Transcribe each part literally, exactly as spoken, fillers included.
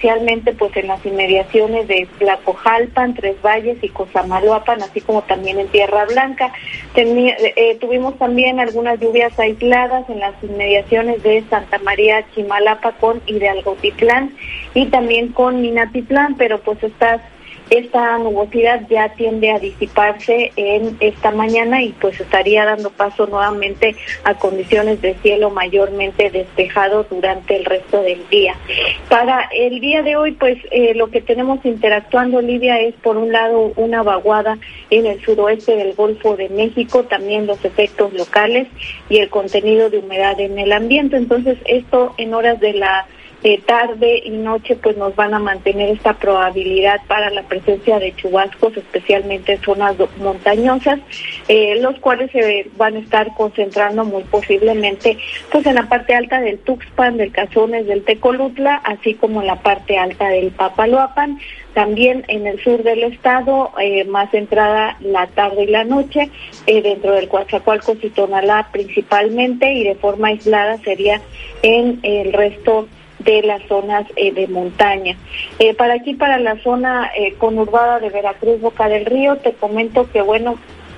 especialmente pues en las inmediaciones de Tlacojalpan, Tres Valles y Cosamaloapan, así como también en Tierra Blanca. Tení, eh, tuvimos también algunas lluvias aisladas en las inmediaciones de Santa María Chimalapa con Hidalgotitlán y también con Minatitlán, pero pues estas Esta nubosidad ya tiende a disiparse en esta mañana y pues estaría dando paso nuevamente a condiciones de cielo mayormente despejado durante el resto del día. Para el día de hoy, pues eh, lo que tenemos interactuando, Olivia, es por un lado una vaguada en el suroeste del Golfo de México, también los efectos locales y el contenido de humedad en el ambiente. Entonces, esto en horas de la Eh, tarde y noche pues nos van a mantener esta probabilidad para la presencia de chubascos, especialmente en zonas montañosas, eh, los cuales se van a estar concentrando muy posiblemente pues en la parte alta del Tuxpan, del Cazones, del Tecolutla, así como en la parte alta del Papaloapan. También en el sur del estado, eh, más entrada la tarde y la noche, eh, dentro del Coatzacoalcos y Tonalá principalmente, y de forma aislada sería en el resto de las zonas eh, de montaña. Eh, para aquí, para la zona eh, conurbada de Veracruz, Boca del Río, te comento que, bueno,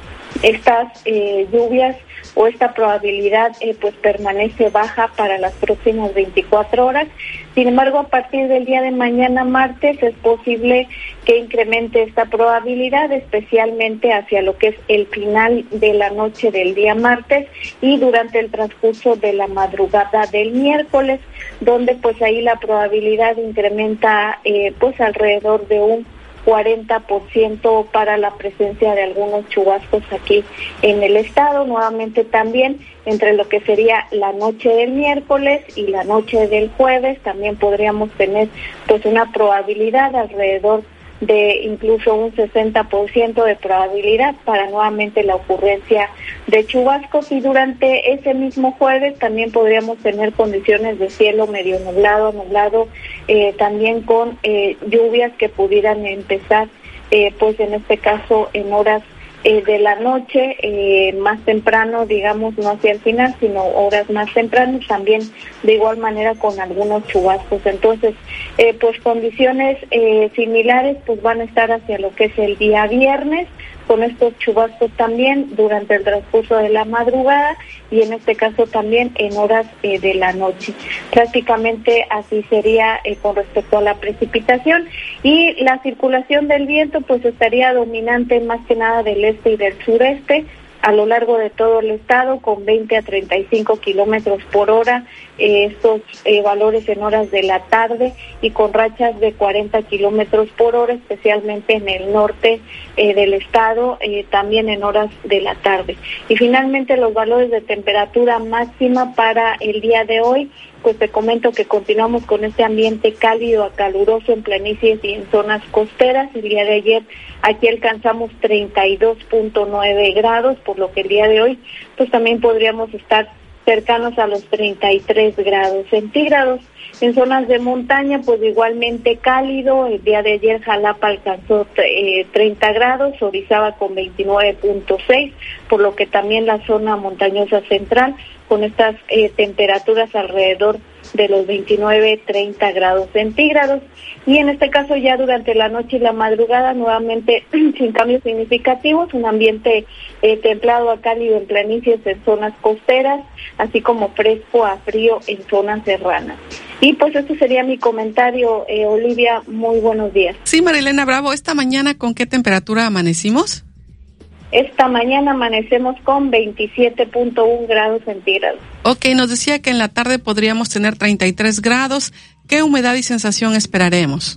estas eh, lluvias o esta probabilidad eh, pues permanece baja para las próximas veinticuatro horas. Sin embargo, a partir del día de mañana, martes, es posible que incremente esta probabilidad, especialmente hacia lo que es el final de la noche del día martes y durante el transcurso de la madrugada del miércoles, donde pues ahí la probabilidad incrementa eh, pues alrededor de un cuarenta por ciento para la presencia de algunos chubascos aquí en el estado. Nuevamente también entre lo que sería la noche del miércoles y la noche del jueves también podríamos tener pues una probabilidad alrededor de incluso un sesenta por ciento de probabilidad para nuevamente la ocurrencia de chubascos, y durante ese mismo jueves también podríamos tener condiciones de cielo medio nublado, nublado, eh, también con eh, lluvias que pudieran empezar eh, pues en este caso en horas Eh, de la noche, eh, más temprano, digamos, no hacia el final, sino horas más tempranas, también de igual manera con algunos chubascos. Entonces, eh, pues condiciones eh, similares pues van a estar hacia lo que es el día viernes, con estos chubascos también durante el transcurso de la madrugada y en este caso también en horas eh, de la noche. Prácticamente así sería eh, con respecto a la precipitación, y la circulación del viento pues estaría dominante más que nada del este y del sureste a lo largo de todo el estado, con veinte a treinta y cinco kilómetros por hora, eh, estos eh, valores en horas de la tarde, y con rachas de cuarenta kilómetros por hora, especialmente en el norte eh, del estado, eh, también en horas de la tarde. Y finalmente los valores de temperatura máxima para el día de hoy, pues te comento que continuamos con este ambiente cálido a caluroso en planicies y en zonas costeras. El día de ayer aquí alcanzamos treinta y dos punto nueve grados, por lo que el día de hoy pues también podríamos estar cercanos a los treinta y tres grados centígrados. En zonas de montaña, pues igualmente cálido. El día de ayer Jalapa alcanzó eh, treinta grados, Orizaba con veintinueve punto seis, por lo que también la zona montañosa central con estas eh, temperaturas alrededor de los veintinueve, treinta grados centígrados. Y en este caso ya durante la noche y la madrugada nuevamente sin cambios significativos, un ambiente eh, templado a cálido en planicies en zonas costeras, así como fresco a frío en zonas serranas. Y pues este sería mi comentario, eh, Olivia, muy buenos días. Sí, Marilena Bravo, esta mañana ¿con qué temperatura amanecimos? Esta mañana amanecemos con veintisiete punto uno grados centígrados. Ok, nos decía que en la tarde podríamos tener treinta y tres grados. ¿Qué humedad y sensación esperaremos?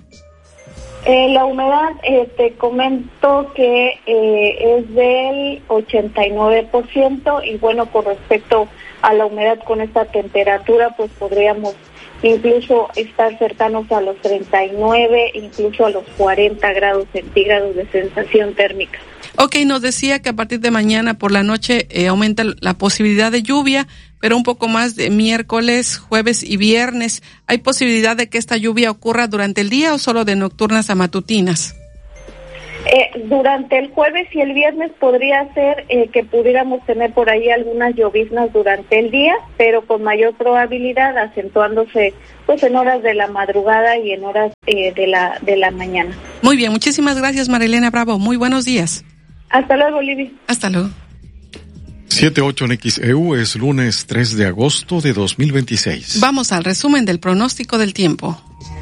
Eh, la humedad, eh, te comento que eh, es del ochenta y nueve por ciento, y bueno, con respecto a la humedad con esta temperatura, pues podríamos incluso estar cercanos a los treinta y nueve, incluso a los cuarenta grados centígrados de sensación térmica. Ok, nos decía que a partir de mañana por la noche eh, aumenta la posibilidad de lluvia, pero un poco más de miércoles, jueves y viernes. ¿Hay posibilidad de que esta lluvia ocurra durante el día o solo de nocturnas a matutinas? Eh, durante el jueves y el viernes podría ser eh, que pudiéramos tener por ahí algunas lloviznas durante el día, pero con mayor probabilidad acentuándose pues en horas de la madrugada y en horas eh, de la de la mañana. Muy bien, muchísimas gracias, Marilena Bravo. Muy buenos días. Hasta luego, Olivia. Hasta luego. siete ocho en X E U es lunes tres de agosto de dos mil veintiséis. Vamos al resumen del pronóstico del tiempo.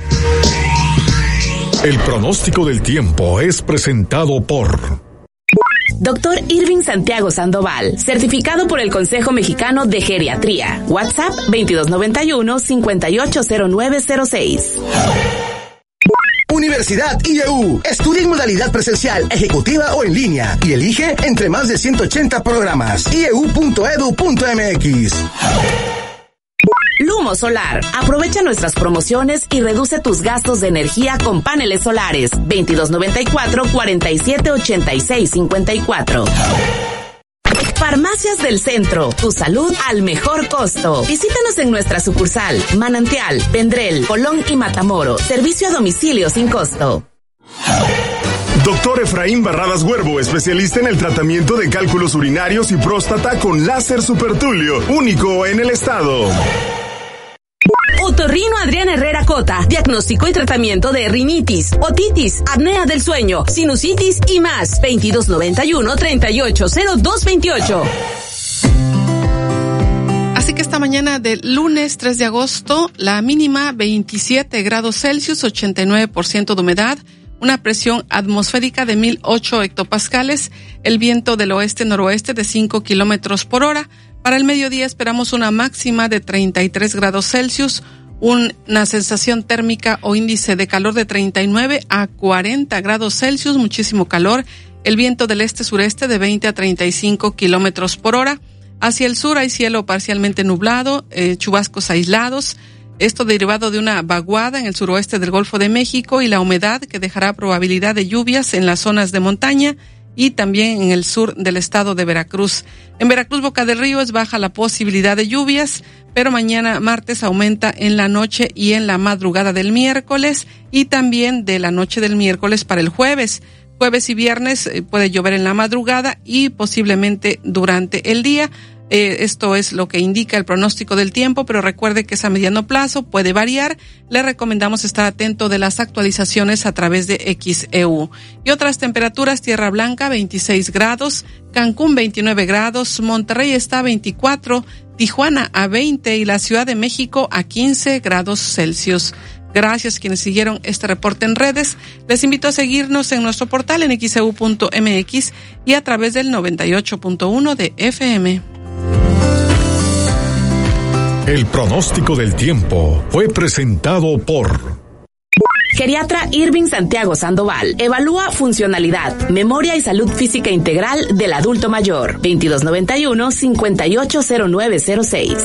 El pronóstico del tiempo es presentado por Doctor Irving Santiago Sandoval, certificado por el Consejo Mexicano de Geriatría. WhatsApp veintidós noventa y uno, cincuenta y ocho cero nueve cero seis. Universidad I E U. Estudia en modalidad presencial, ejecutiva o en línea y elige entre más de ciento ochenta programas. i e u punto e d u punto m x. Lumo Solar. Aprovecha nuestras promociones y reduce tus gastos de energía con paneles solares. veintidós noventa y cuatro, cuarenta y siete ochenta y seis cincuenta y cuatro. Farmacias del Centro. Tu salud al mejor costo. Visítanos en nuestra sucursal Manantial, Vendrell, Colón y Matamoros. Servicio a domicilio sin costo. Doctor Efraín Barradas Huervo, especialista en el tratamiento de cálculos urinarios y próstata con láser supertulio, único en el estado. Otorrino Adrián Herrera Cota, diagnóstico y tratamiento de rinitis, otitis, apnea del sueño, sinusitis y más. veintidós noventa y uno, treinta y ocho cero dos veintiocho. Así que esta mañana del lunes tres de agosto, la mínima veintisiete grados Celsius, ochenta y nueve por ciento de humedad, una presión atmosférica de mil ocho hectopascales, el viento del oeste-noroeste de cinco kilómetros por hora. Para el mediodía esperamos una máxima de treinta y tres grados Celsius, una sensación térmica o índice de calor de treinta y nueve a cuarenta grados Celsius, muchísimo calor, el viento del este-sureste de veinte a treinta y cinco kilómetros por hora. Hacia el sur hay cielo parcialmente nublado, eh, chubascos aislados, esto derivado de una vaguada en el suroeste del Golfo de México y la humedad que dejará probabilidad de lluvias en las zonas de montaña y también en el sur del estado de Veracruz. En Veracruz, Boca del Río, es baja la posibilidad de lluvias, pero mañana martes aumenta en la noche y en la madrugada del miércoles y también de la noche del miércoles para el jueves. Jueves y viernes eh, puede llover en la madrugada y posiblemente durante el día. Eh, esto es lo que indica el pronóstico del tiempo, pero recuerde que es a mediano plazo, puede variar. Le recomendamos estar atento de las actualizaciones a través de X E U. Y otras temperaturas: Tierra Blanca veintiséis grados, Cancún veintinueve grados, Monterrey está a veinticuatro, Tijuana a veinte y la Ciudad de México a quince grados Celsius. Gracias a quienes siguieron este reporte en redes. Les invito a seguirnos en nuestro portal en x e u punto m x y a través del noventa y ocho punto uno de F M. El pronóstico del tiempo fue presentado por Geriatra Irving Santiago Sandoval. Evalúa funcionalidad, memoria y salud física integral del adulto mayor. veintidós noventa y uno, cincuenta y ocho cero nueve cero seis.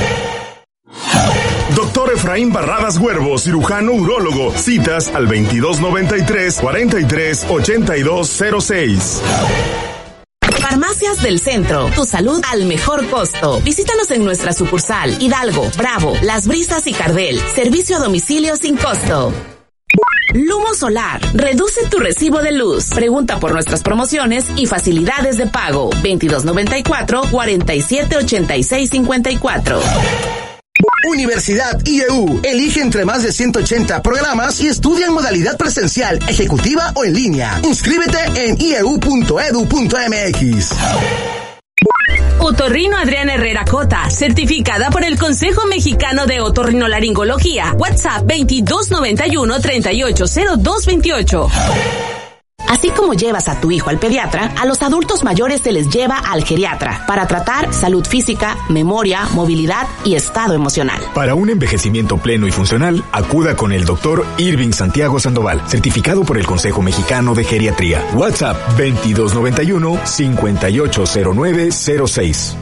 Doctor Efraín Barradas Huervo, cirujano urólogo. Citas al veintidós noventa y tres, cuarenta y tres ochenta y dos cero seis. Farmacias del Centro. Tu salud al mejor costo. Visítanos en nuestra sucursal Hidalgo, Bravo, Las Brisas y Cardel. Servicio a domicilio sin costo. Lumo Solar. Reduce tu recibo de luz. Pregunta por nuestras promociones y facilidades de pago. veintidós noventa y cuatro, cuarenta y siete ochenta y seis cincuenta y cuatro. Universidad I E U. Elige entre más de ciento ochenta programas y estudia en modalidad presencial, ejecutiva o en línea. Inscríbete en i e u punto e d u punto m x. Otorrino Adrián Herrera Cota, certificada por el Consejo Mexicano de Otorrinolaringología. WhatsApp veintidós noventa y uno, treinta y ocho cero dos veintiocho. Así como llevas a tu hijo al pediatra, a los adultos mayores se les lleva al geriatra para tratar salud física, memoria, movilidad y estado emocional. Para un envejecimiento pleno y funcional, acuda con el doctor Irving Santiago Sandoval, certificado por el Consejo Mexicano de Geriatría. WhatsApp veintidós noventa y uno, cincuenta y ocho cero nueve cero seis.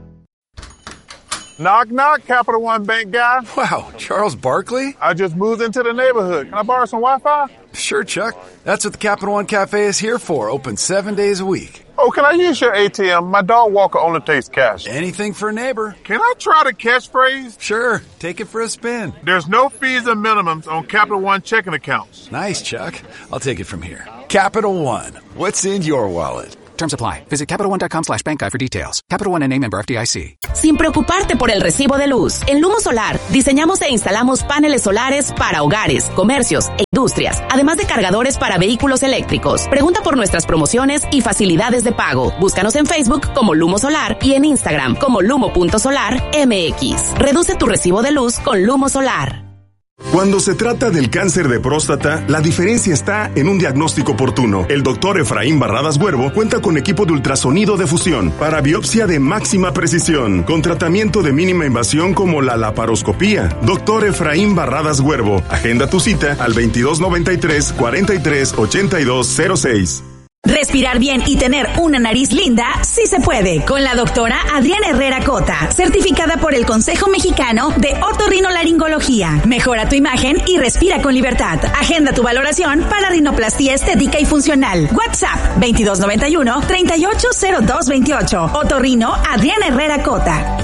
Knock, knock, Capital One Bank guy. Wow, Charles Barkley? I just moved into the neighborhood. Can I borrow some Wi-Fi? Sure, Chuck. That's what the Capital One Cafe is here for, open seven days a week. Oh, can I use your A T M? My dog walker only takes cash. Anything for a neighbor. Can I try the catchphrase? Sure, take it for a spin. There's no fees and minimums on Capital One checking accounts. Nice, Chuck. I'll take it from here. Capital One. What's in your wallet? Terms apply. Visit CapitalOne.com slash bank guide for details. Capital One N A member F D I C. Sin preocuparte por el recibo de luz, en Lumo Solar diseñamos e instalamos paneles solares para hogares, comercios e industrias, además de cargadores para vehículos eléctricos. Pregunta por nuestras promociones y facilidades de pago. Búscanos en Facebook como Lumo Solar y en Instagram como lumo punto solar M X. Reduce tu recibo de luz con Lumo Solar. Cuando se trata del cáncer de próstata, la diferencia está en un diagnóstico oportuno. El doctor Efraín Barradas Huervo cuenta con equipo de ultrasonido de fusión para biopsia de máxima precisión, con tratamiento de mínima invasión como la laparoscopía. Doctor Efraín Barradas Huervo, agenda tu cita al veintidós noventa y tres, cuarenta y tres, ochenta y dos cero seis. Respirar bien y tener una nariz linda, sí se puede. Con la doctora Adriana Herrera Cota, certificada por el Consejo Mexicano de Otorrinolaringología. Mejora tu imagen y respira con libertad. Agenda tu valoración para rinoplastia estética y funcional. WhatsApp veintidós noventa y uno, treinta y ocho cero dos veintiocho. Otorrino Adriana Herrera Cota.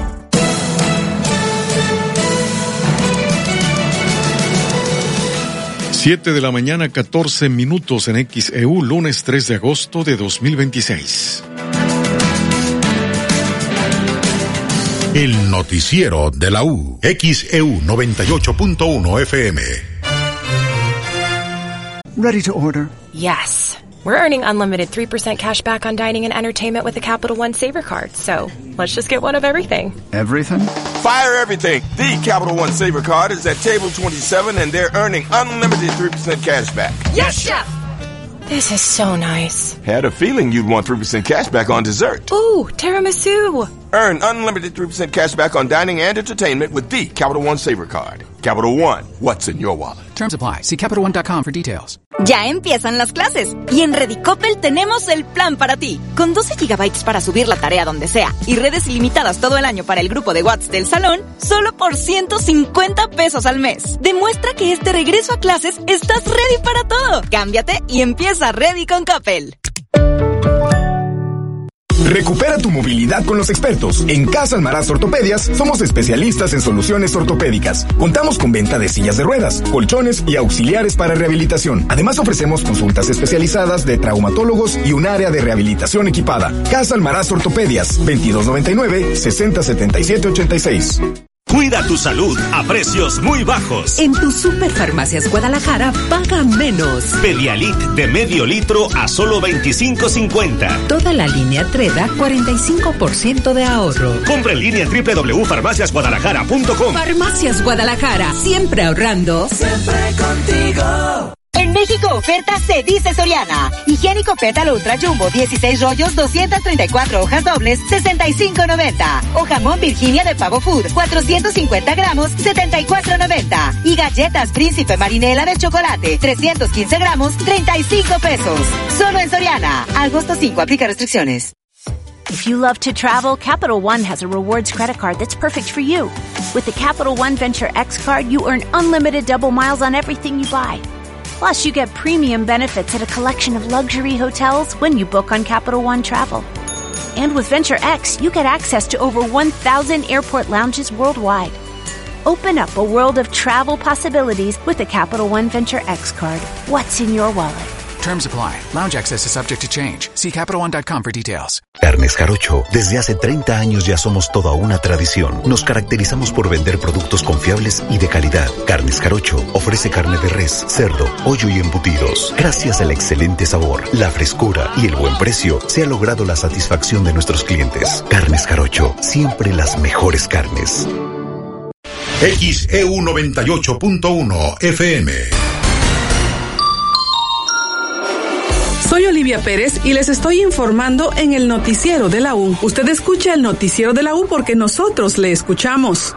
siete de la mañana, catorce minutos en X E U, lunes tres de agosto de dos mil veintiséis. El noticiero de la U. X E U noventa y ocho punto uno F M. Ready to order? Yes. We're earning unlimited three percent cash back on dining and entertainment with the Capital One Saver Card, so let's just get one of everything. Everything? Fire everything! The Capital One Saver Card is at table twenty-seven and they're earning unlimited three percent cash back. Yes, Chef! This is so nice. Had a feeling you'd want three percent cash back on dessert. Ooh, tiramisu! Earn unlimited three percent cash back on dining and entertainment with the Capital One Saver Card. Capital One, what's in your wallet? Terms apply. See Capital One dot com for details. Ya empiezan las clases y en Redicopel tenemos el plan para ti. Con doce gigabytes para subir la tarea donde sea y redes ilimitadas todo el año para el grupo de WhatsApp del salón, solo por ciento cincuenta pesos al mes. Demuestra que este regreso a clases estás ready para todo. Cámbiate y empieza ready con Coppel. Recupera tu movilidad con los expertos. En Casa Almaraz Ortopedias somos especialistas en soluciones ortopédicas. Contamos con venta de sillas de ruedas, colchones y auxiliares para rehabilitación. Además ofrecemos consultas especializadas de traumatólogos y un área de rehabilitación equipada. Casa Almaraz Ortopedias, veintidós noventa y nueve, sesenta setenta y siete ochenta y seis. Cuida tu salud a precios muy bajos. En tu Superfarmacias Guadalajara paga menos. Pedialit de medio litro a solo veinticinco cincuenta. Toda la línea Treda, cuarenta y cinco por ciento de ahorro. Compra en línea en doble u doble u doble u punto farmacias guadalajara punto com. Farmacias Guadalajara, siempre ahorrando. Siempre contigo. En México oferta se dice Soriana. Higiénico Pétalo Ultra Jumbo, dieciséis rollos, doscientas treinta y cuatro hojas dobles, sesenta y cinco noventa. O jamón Virginia de Pavo Food, cuatrocientos cincuenta gramos, setenta y cuatro noventa. Y galletas Príncipe Marinela de chocolate, trescientos quince gramos, treinta y cinco pesos. Solo en Soriana. Agosto cinco, aplica restricciones. If you love to travel, Capital One has a rewards credit card that's perfect for you. With the Capital One Venture X card, you earn unlimited double miles on everything you buy. Plus, you get premium benefits at a collection of luxury hotels when you book on Capital One Travel. And with Venture X, you get access to over one thousand airport lounges worldwide. Open up a world of travel possibilities with the Capital One Venture X card. What's in your wallet? Terms apply. Lounge access is subject to change. See Capital One dot com for details. Carnes Jarocho. Desde hace treinta años ya somos toda una tradición. Nos caracterizamos por vender productos confiables y de calidad. Carnes Jarocho ofrece carne de res, cerdo, pollo y embutidos. Gracias al excelente sabor, la frescura y el buen precio, se ha logrado la satisfacción de nuestros clientes. Carnes Jarocho, siempre las mejores carnes. X E U noventa y ocho punto uno F M. Soy Olivia Pérez y les estoy informando en el noticiero de la U. Usted escucha el noticiero de la U porque nosotros le escuchamos.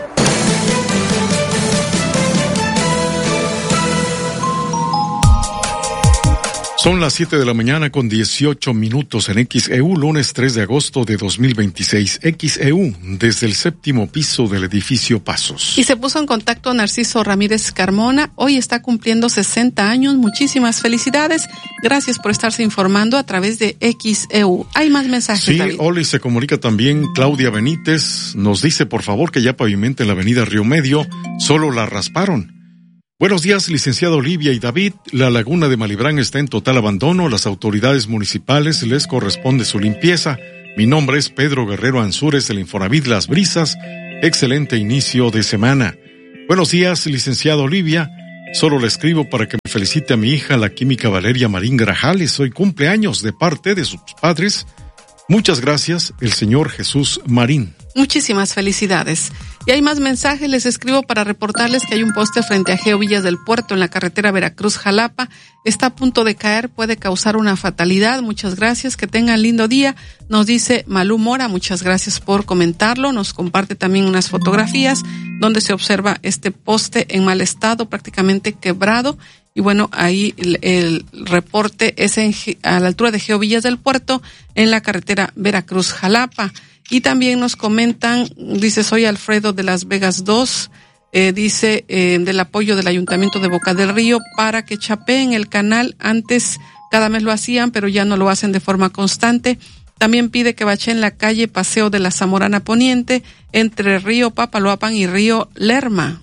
Son las siete de la mañana con dieciocho minutos en X E U, lunes tres de agosto de dos mil veintiséis. X E U, desde el séptimo piso del edificio Pasos. Y se puso en contacto Narciso Ramírez Carmona. Hoy está cumpliendo sesenta años. Muchísimas felicidades. Gracias por estarse informando a través de X E U. Hay más mensajes, Sí, David. Oli, se comunica también Claudia Benítez. Nos dice, por favor, que ya pavimenten la avenida Río Medio. Solo la rasparon. Buenos días, licenciado Olivia y David. La laguna de Malibrán está en total abandono. Las autoridades municipales les corresponde su limpieza. Mi nombre es Pedro Guerrero Ansúrez del Infonavit Las Brisas. Excelente inicio de semana. Buenos días, licenciado Olivia. Solo le escribo para que me felicite a mi hija, la química Valeria Marín Grajales. Hoy cumpleaños de parte de sus padres. Muchas gracias, el señor Jesús Marín. Muchísimas felicidades. Y hay más mensajes, les escribo para reportarles que hay un poste frente a Geo Villas del Puerto en la carretera Veracruz-Jalapa. Está a punto de caer, puede causar una fatalidad. Muchas gracias, que tengan lindo día. Nos dice Malú Mora, muchas gracias por comentarlo. Nos comparte también unas fotografías donde se observa este poste en mal estado, prácticamente quebrado. Y bueno, ahí el, el reporte es en, a la altura de Geo Villas del Puerto en la carretera Veracruz-Jalapa. Y también nos comentan, dice, soy Alfredo de Las Vegas dos, eh, dice, eh, del apoyo del Ayuntamiento de Boca del Río para que chapeen el canal. Antes cada mes lo hacían, pero ya no lo hacen de forma constante. También pide que bacheen la calle Paseo de la Zamorana Poniente entre Río Papaloapan y Río Lerma.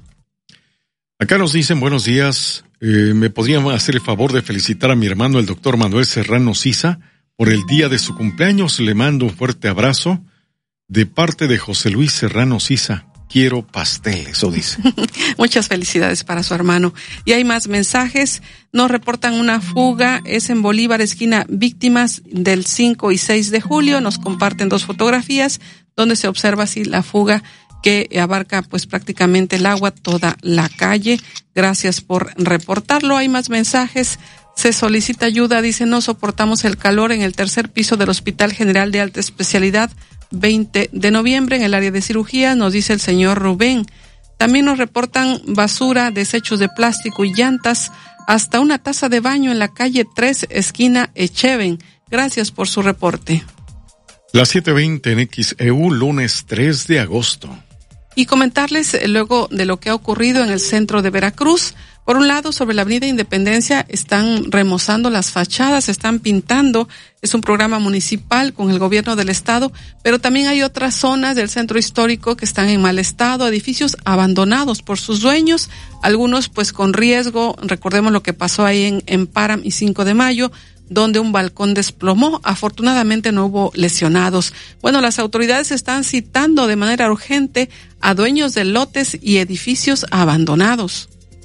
Acá nos dicen, buenos días, eh, ¿me podrían hacer el favor de felicitar a mi hermano, el doctor Manuel Serrano Sisa, por el día de su cumpleaños? Le mando un fuerte abrazo. De parte de José Luis Serrano Sisa, quiero pastel, eso dice. Muchas felicidades para su hermano. Y hay más mensajes. Nos reportan una fuga, es en Bolívar, esquina Víctimas, del cinco y seis de julio. Nos comparten dos fotografías donde se observa así la fuga que abarca pues prácticamente el agua, toda la calle. Gracias por reportarlo. Hay más mensajes. Se solicita ayuda, dice, no soportamos el calor en el tercer piso del Hospital General de Alta Especialidad veinte de noviembre en el área de cirugía, nos dice el señor Rubén. También nos reportan basura, desechos de plástico y llantas, hasta una taza de baño en la calle tres, esquina Echeven. Gracias por su reporte. Las siete veinte en X E U, lunes tres de agosto. Y comentarles eh, luego de lo que ha ocurrido en el centro de Veracruz. Por un lado, sobre la Avenida Independencia están remozando las fachadas, están pintando. Es un programa municipal con el gobierno del estado, pero también hay otras zonas del centro histórico que están en mal estado, edificios abandonados por sus dueños, algunos pues con riesgo. Recordemos lo que pasó ahí en, en Param y cinco de mayo, donde un balcón desplomó. Afortunadamente no hubo lesionados. Bueno, las autoridades están citando de manera urgente a dueños de lotes y edificios abandonados.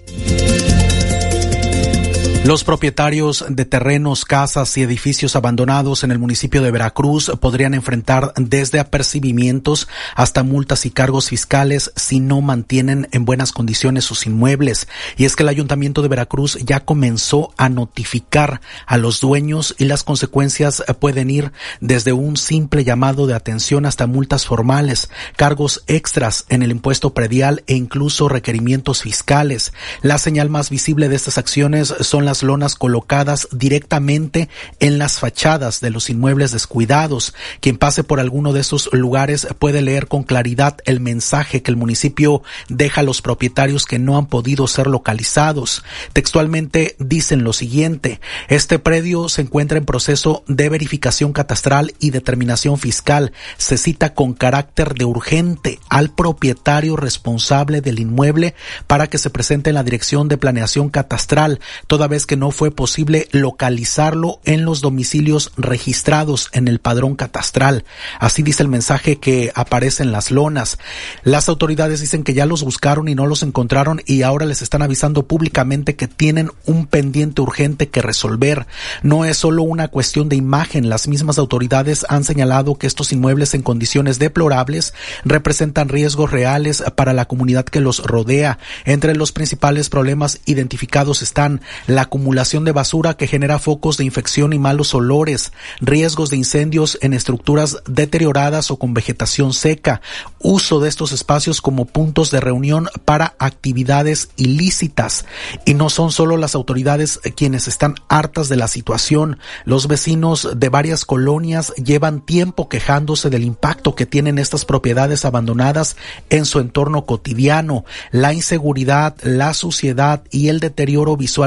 Los propietarios de terrenos, casas y edificios abandonados en el municipio de Veracruz podrían enfrentar desde apercibimientos hasta multas y cargos fiscales si no mantienen en buenas condiciones sus inmuebles. Y es que el Ayuntamiento de Veracruz ya comenzó a notificar a los dueños y las consecuencias pueden ir desde un simple llamado de atención hasta multas formales, cargos extras en el impuesto predial e incluso requerimientos fiscales. La señal más visible de estas acciones son las lonas colocadas directamente en las fachadas de los inmuebles descuidados. Quien pase por alguno de estos lugares puede leer con claridad el mensaje que el municipio deja a los propietarios que no han podido ser localizados. Textualmente dicen lo siguiente: este predio se encuentra en proceso de verificación catastral y determinación fiscal. Se cita con carácter de urgente al propietario responsable del inmueble para que se presente en la Dirección de Planeación Catastral, toda vez que no fue posible localizarlo en los domicilios registrados en el padrón catastral. Así dice el mensaje que aparece en las lonas. Las autoridades dicen que ya los buscaron y no los encontraron y ahora les están avisando públicamente que tienen un pendiente urgente que resolver. No es solo una cuestión de imagen. Las mismas autoridades han señalado que estos inmuebles en condiciones deplorables representan riesgos reales para la comunidad que los rodea. Entre los principales problemas identificados están la acumulación de basura que genera focos de infección y malos olores, riesgos de incendios en estructuras deterioradas o con vegetación seca, uso de estos espacios como puntos de reunión para actividades ilícitas. Y no son solo las autoridades quienes están hartas de la situación. Los vecinos de varias colonias llevan tiempo quejándose del impacto que tienen estas propiedades abandonadas en su entorno cotidiano. La inseguridad, la suciedad y el deterioro visual son quejas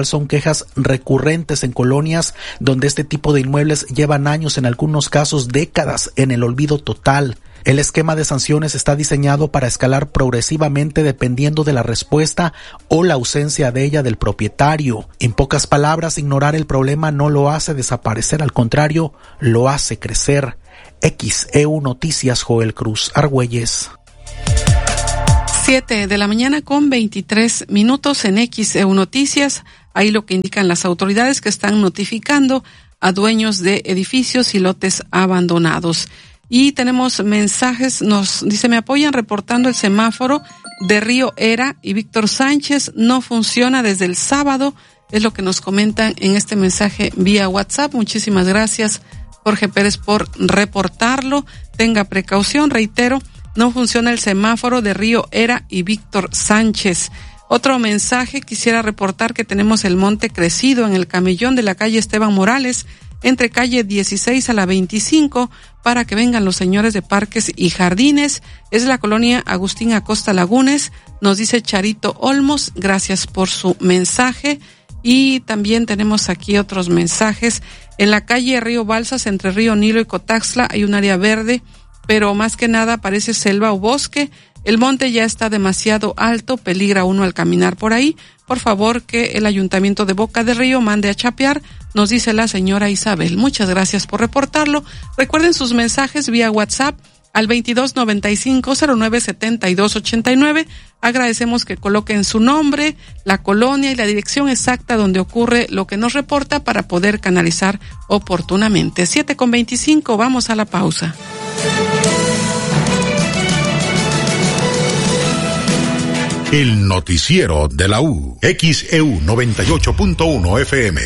quejas recurrentes en colonias donde este tipo de inmuebles llevan años, en algunos casos décadas, en el olvido total. El esquema de sanciones está diseñado para escalar progresivamente dependiendo de la respuesta o la ausencia de ella del propietario. En pocas palabras, ignorar el problema no lo hace desaparecer, al contrario, lo hace crecer. X E U Noticias, Joel Cruz Argüelles. Siete de la mañana con veintitrés minutos en X E U Noticias. Ahí lo que indican las autoridades que están notificando a dueños de edificios y lotes abandonados. Y tenemos mensajes, nos dice, me apoyan reportando el semáforo de Río Era y Víctor Sánchez no funciona desde el sábado, es lo que nos comentan en este mensaje vía WhatsApp. Muchísimas gracias, Jorge Pérez, por reportarlo. Tenga precaución, reitero, no funciona el semáforo de Río Era y Víctor Sánchez. Otro mensaje, quisiera reportar que tenemos el monte crecido en el camellón de la calle Esteban Morales, entre calle dieciséis a la veinticinco, para que vengan los señores de Parques y Jardines. Es la colonia Agustín Acosta Lagunes, nos dice Charito Olmos. Gracias por su mensaje. Y también tenemos aquí otros mensajes. En la calle Río Balsas, entre Río Nilo y Cotaxtla, hay un área verde, pero más que nada parece selva o bosque. El monte ya está demasiado alto, peligra uno al caminar por ahí. Por favor, que el Ayuntamiento de Boca de Río mande a chapear, nos dice la señora Isabel. Muchas gracias por reportarlo. Recuerden sus mensajes vía WhatsApp al veintidós noventa y cinco cero nueve setenta y dos ochenta y nueve. Agradecemos que coloquen su nombre, la colonia y la dirección exacta donde ocurre lo que nos reporta para poder canalizar oportunamente. Siete con veinticinco, vamos a la pausa. El noticiero de la U. X E U noventa y ocho punto uno F M.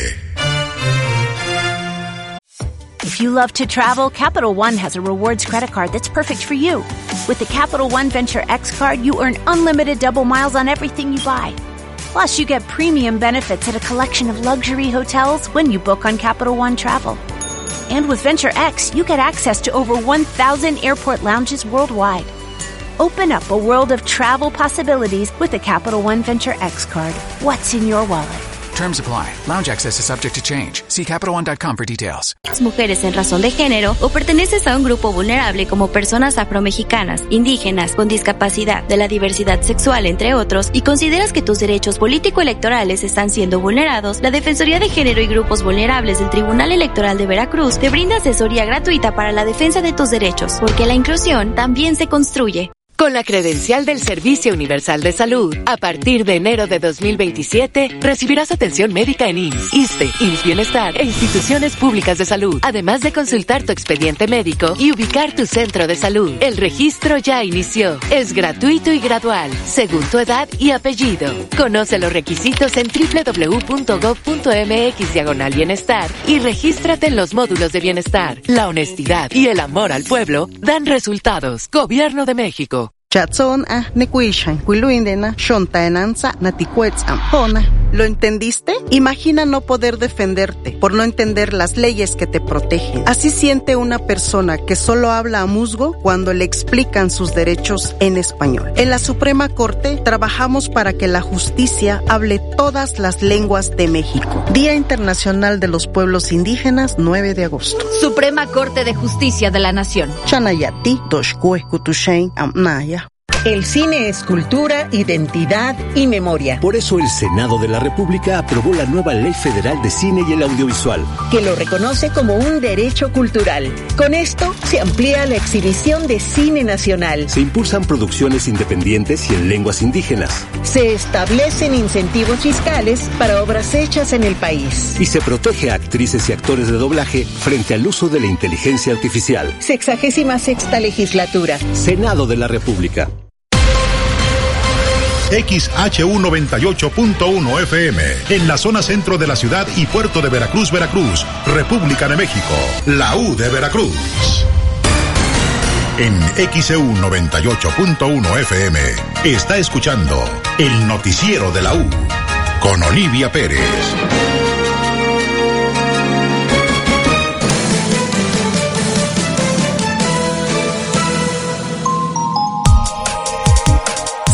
If you love to travel, Capital One has a rewards credit card that's perfect for you. With the Capital One Venture X card, you earn unlimited double miles on everything you buy. Plus, you get premium benefits at a collection of luxury hotels when you book on Capital One Travel. And with Venture X, you get access to over one thousand airport lounges worldwide. Open up a world of travel possibilities with the Capital One Venture X card. What's in your wallet? Terms apply. Lounge access is subject to change. See Capital One dot com for details. Mujeres en razón de género o perteneces a un grupo vulnerable como personas afromexicanas, indígenas, con discapacidad, de la diversidad sexual, entre otros, y consideras que tus derechos político-electorales están siendo vulnerados, la Defensoría de Género y Grupos Vulnerables del Tribunal Electoral de Veracruz te brinda asesoría gratuita para la defensa de tus derechos, porque la inclusión también se construye. Con la credencial del Servicio Universal de Salud, a partir de enero de dos mil veintisiete, recibirás atención médica en I M S S, ISSSTE, I M S S Bienestar e instituciones públicas de salud, además de consultar tu expediente médico y ubicar tu centro de salud. El registro ya inició. Es gratuito y gradual, según tu edad y apellido. Conoce los requisitos en doble u doble u doble u punto gob punto eme equis diagonal bienestar y regístrate en los módulos de bienestar. La honestidad y el amor al pueblo dan resultados. Gobierno de México. Chatson a Nequishan, Quiluindena, Shontaenanza, Naticuetzam, Hona. ¿Lo entendiste? Imagina no poder defenderte por no entender las leyes que te protegen. Así siente una persona que solo habla a musgo cuando le explican sus derechos en español. En la Suprema Corte trabajamos para que la justicia hable todas las lenguas de México. Día Internacional de los Pueblos Indígenas, nueve de agosto. Suprema Corte de Justicia de la Nación. Chanayati, Doshkue, Kutushain, Amnaya. El cine es cultura, identidad y memoria. Por eso el Senado de la República aprobó la nueva Ley Federal de Cine y el Audiovisual, que lo reconoce como un derecho cultural. Con esto se amplía la exhibición de cine nacional. Se impulsan producciones independientes y en lenguas indígenas. Se establecen incentivos fiscales para obras hechas en el país. Y se protege a actrices y actores de doblaje frente al uso de la inteligencia artificial. Sexagésima sexta legislatura. Senado de la República. X H U noventa y ocho punto uno F M, en la zona centro de la ciudad y puerto de Veracruz, Veracruz, República de México, la U de Veracruz. En X E U noventa y ocho punto uno F M, está escuchando el noticiero de la U, con Olivia Pérez.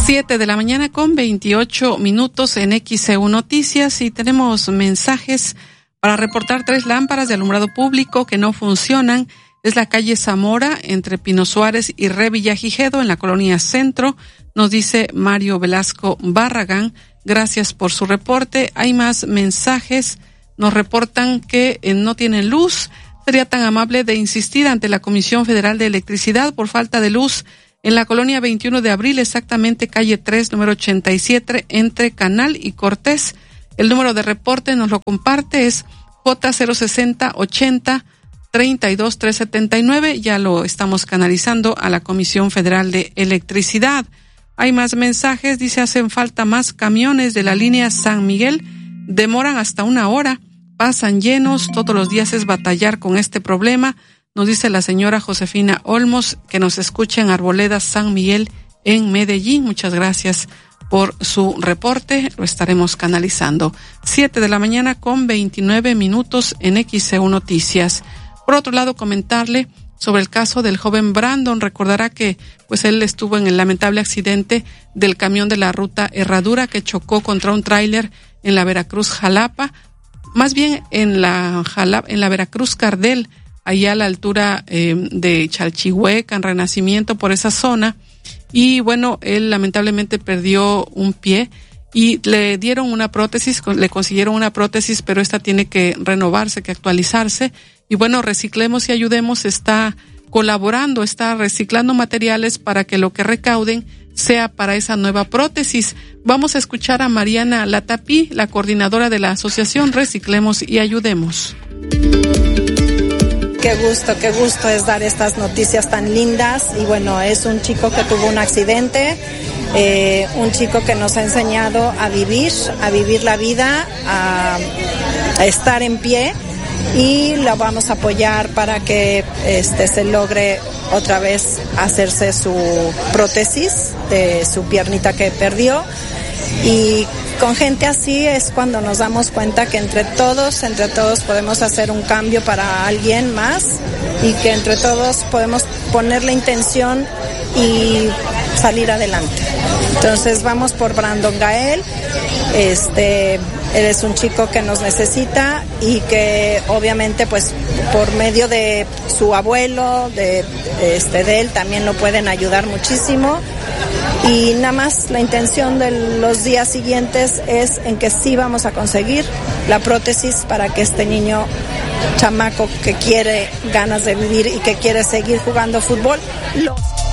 Siete de la mañana con veintiocho minutos en X C U Noticias y tenemos mensajes para reportar tres lámparas de alumbrado público que no funcionan. Es la calle Zamora entre Pino Suárez y Re Villagigedo en la colonia Centro. Nos dice Mario Velasco Barragán. Gracias por su reporte. Hay más mensajes. Nos reportan que eh, no tienen luz. Sería tan amable de insistir ante la Comisión Federal de Electricidad por falta de luz en la colonia veintiuno de abril, exactamente calle tres, número ochenta y siete, entre Canal y Cortés. El número de reporte nos lo comparte, es J cero sesenta ochenta treinta y dos trescientos setenta y nueve. Ya lo estamos canalizando a la Comisión Federal de Electricidad. Hay más mensajes, dice, hacen falta más camiones de la línea San Miguel. Demoran hasta una hora, pasan llenos, todos los días es batallar con este problema. Nos dice la señora Josefina Olmos, que nos escucha en Arboleda San Miguel en Medellín. Muchas gracias por su reporte, lo estaremos canalizando. Siete de la mañana con veintinueve minutos en X C U Noticias. Por otro lado, comentarle sobre el caso del joven Brandon. Recordará que pues él estuvo en el lamentable accidente del camión de la ruta Herradura que chocó contra un tráiler en la Veracruz Jalapa, más bien en la Jalapa, en la Veracruz Cardel, allá a la altura eh, de Chalchihueca, en Renacimiento, por esa zona. Y bueno, él lamentablemente perdió un pie y le dieron una prótesis, le consiguieron una prótesis, pero esta tiene que renovarse, que actualizarse. Y bueno, Reciclemos y Ayudemos está colaborando, está reciclando materiales para que lo que recauden sea para esa nueva prótesis. Vamos a escuchar a Mariana Latapí, la coordinadora de la asociación Reciclemos y Ayudemos. Qué gusto, qué gusto es dar estas noticias tan lindas. Y bueno, es un chico que tuvo un accidente, eh, un chico que nos ha enseñado a vivir, a vivir la vida, a, a estar en pie, y lo vamos a apoyar para que este se logre otra vez hacerse su prótesis de su piernita que perdió. Y con gente así es cuando nos damos cuenta que entre todos, entre todos podemos hacer un cambio para alguien más, y que entre todos podemos poner la intención y salir adelante. Entonces vamos por Brandon Gael. Este, él es un chico que nos necesita y que obviamente pues por medio de su abuelo, de este de él también lo pueden ayudar muchísimo. Y nada más la intención de los días siguientes es en que sí vamos a conseguir la prótesis para que este niño chamaco que quiere ganas de vivir y que quiere seguir jugando fútbol lo...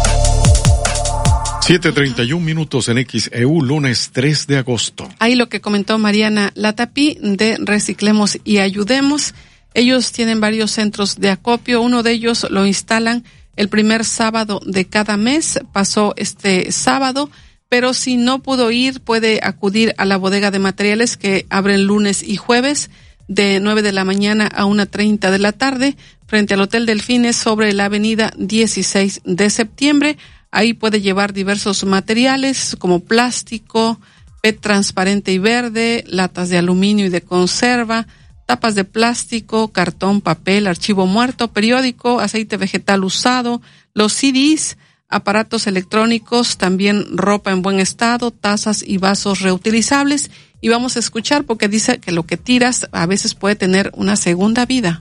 siete treinta y un minutos en X E U, lunes tres de agosto. Ahí lo que comentó Mariana Latapí de Reciclemos y Ayudemos. Ellos tienen varios centros de acopio, uno de ellos lo instalan el primer sábado de cada mes. Pasó este sábado, pero si no pudo ir, puede acudir a la bodega de materiales que abren lunes y jueves de nueve de la mañana a una treinta de la tarde frente al Hotel Delfines sobre la avenida dieciséis de septiembre. Ahí puede llevar diversos materiales como plástico, P E T transparente y verde, latas de aluminio y de conserva, tapas de plástico, cartón, papel, archivo muerto, periódico, aceite vegetal usado, los C Ds, aparatos electrónicos, también ropa en buen estado, tazas y vasos reutilizables. Y vamos a escuchar porque dice que lo que tiras a veces puede tener una segunda vida.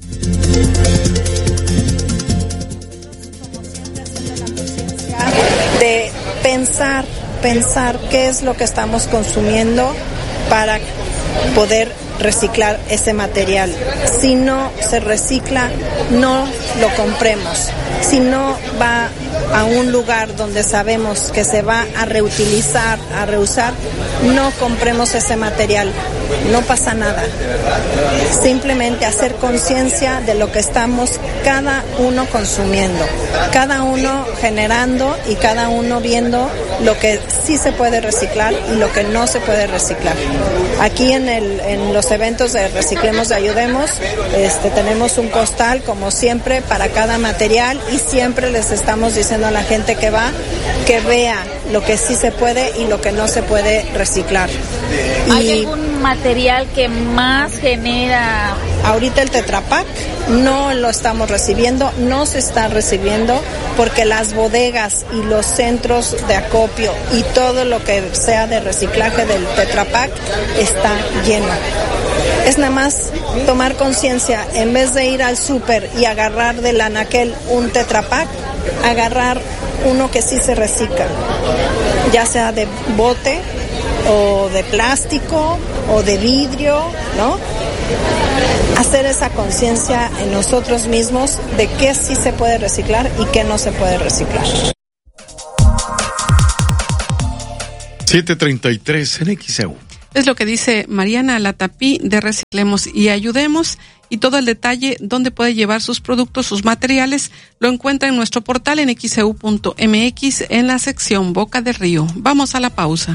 De pensar, pensar qué es lo que estamos consumiendo para poder reciclar ese material. Si no se recicla, no lo compremos. Si no va a un lugar donde sabemos que se va a reutilizar, a reusar, no compremos ese material. No pasa nada. Simplemente hacer conciencia de lo que estamos cada uno consumiendo, cada uno generando y cada uno viendo lo que sí se puede reciclar y lo que no se puede reciclar. Aquí en el en los eventos de Reciclemos y Ayudemos, este, tenemos un costal como siempre para cada material, y siempre les estamos diciendo a la gente que va que vea lo que sí se puede y lo que no se puede reciclar. ¿Hay y, algún material que más genera ahorita el Tetra Pak no lo estamos recibiendo, no se está recibiendo porque las bodegas y los centros de acopio y todo lo que sea de reciclaje del Tetra Pak está lleno. Es nada más tomar conciencia, en vez de ir al súper y agarrar del anaquel un Tetra Pak, agarrar uno que sí se recicla, ya sea de bote o de plástico o de vidrio, ¿no? Hacer esa conciencia en nosotros mismos de qué sí se puede reciclar y qué no se puede reciclar. siete treinta y tres en X E U. Es lo que dice Mariana Latapí de Reciclemos y Ayudemos, y todo el detalle donde puede llevar sus productos, sus materiales, lo encuentra en nuestro portal en x e u punto m x en la sección Boca del Río. Vamos a la pausa.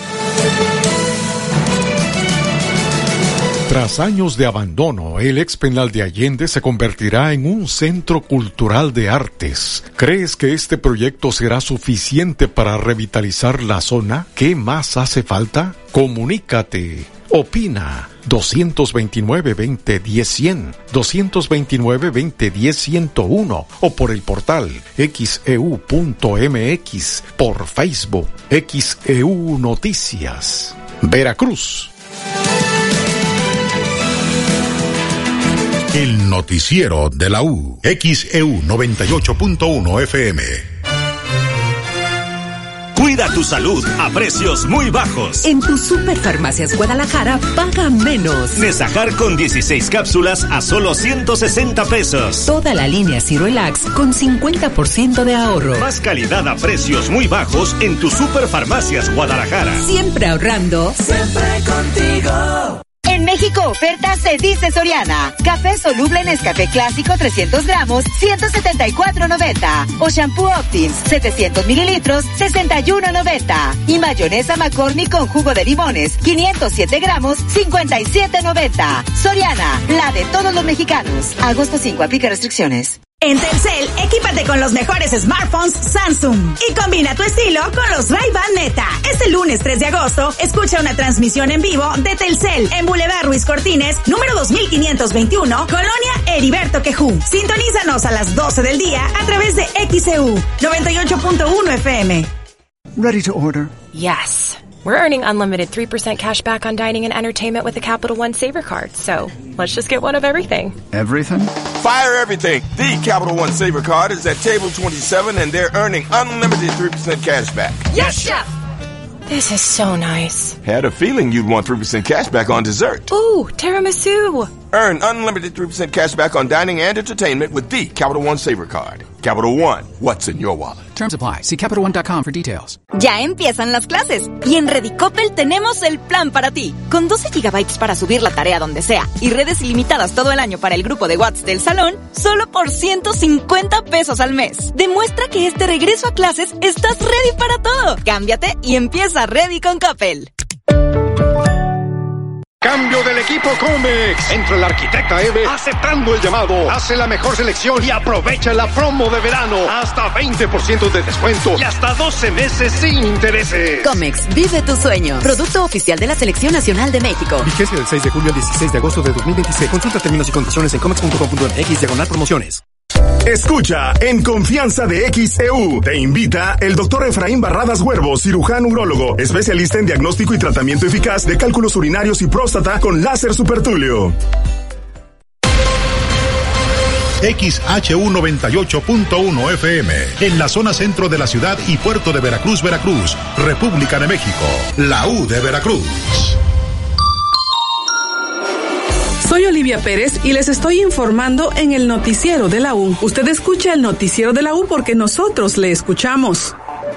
Tras años de abandono, el ex penal de Allende se convertirá en un centro cultural de artes. ¿Crees que este proyecto será suficiente para revitalizar la zona? ¿Qué más hace falta? Comunícate. Opina. dos dos nueve, veinte, diez, cien, dos dos nueve, veinte, diez, ciento uno o por el portal x e u punto m x, por Facebook X E U Noticias. Veracruz. El noticiero de la U. X E U noventa y ocho punto uno F M. Cuida tu salud a precios muy bajos. En tu Superfarmacias Guadalajara, paga menos. Nesajar con dieciséis cápsulas a solo ciento sesenta pesos. Toda la línea Cirolax con cincuenta por ciento de ahorro. Más calidad a precios muy bajos en tu Superfarmacias Guadalajara. Siempre ahorrando. Siempre contigo. En México, oferta se dice Soriana. Café soluble Nescafé clásico trescientos gramos, ciento setenta y cuatro noventa. O shampoo Optims, setecientos mililitros, sesenta y uno noventa. Y mayonesa McCormick con jugo de limones, quinientos siete gramos, cincuenta y siete noventa. Soriana, la de todos los mexicanos. Agosto cinco, aplica restricciones. En Telcel, equípate con los mejores smartphones Samsung y combina tu estilo con los Ray-Ban Neta. Este lunes tres de agosto, escucha una transmisión en vivo de Telcel en Boulevard Ruiz Cortines, número dos mil quinientos veintiuno, Colonia Heriberto Quejú. Sintonízanos a las doce del día a través de X E U noventa y ocho punto uno F M. Ready to order? Yes. We're earning unlimited three percent cash back on dining and entertainment with the Capital One Saver Card. So, let's just get one of everything. Everything? Fire everything. The Capital One Saver Card is at table twenty-seven and they're earning unlimited three percent cash back. Yes, Chef! This is so nice. Had a feeling you'd want three percent cash back on dessert. Ooh, tiramisu. Earn unlimited three percent cash back on dining and entertainment with the Capital One Saver Card. Capital One, what's in your wallet? Terms apply. See capital one dot com for details. Ya empiezan las clases y en Redicopel tenemos el plan para ti. Con doce gigabytes para subir la tarea donde sea y redes ilimitadas todo el año para el grupo de WhatsApp del salón, solo por ciento cincuenta pesos al mes. Demuestra que este regreso a clases estás ready para todo. Cámbiate y empieza ready con Coppel. Cambio del equipo Comex. Entra el arquitecta Eve aceptando el llamado. Hace la mejor selección y aprovecha la promo de verano. Hasta veinte por ciento de descuento y hasta doce meses sin intereses. Comex, vive tu sueño. Producto oficial de la Selección Nacional de México. Vigencia del seis de julio al dieciséis de agosto de dos mil veintiséis. Consulta términos y condiciones en comex punto com punto m x diagonal promociones. Escucha en Confianza de X E U. Te invita el doctor Efraín Barradas Huervo, cirujano urólogo, especialista en diagnóstico y tratamiento eficaz de cálculos urinarios y próstata con láser supertulio. X H U noventa y ocho punto uno F M, en la zona centro de la ciudad y puerto de Veracruz, Veracruz, República de México, la U de Veracruz. Soy Olivia Pérez y les estoy informando en el noticiero de la U. Usted escucha el noticiero de la U porque nosotros le escuchamos.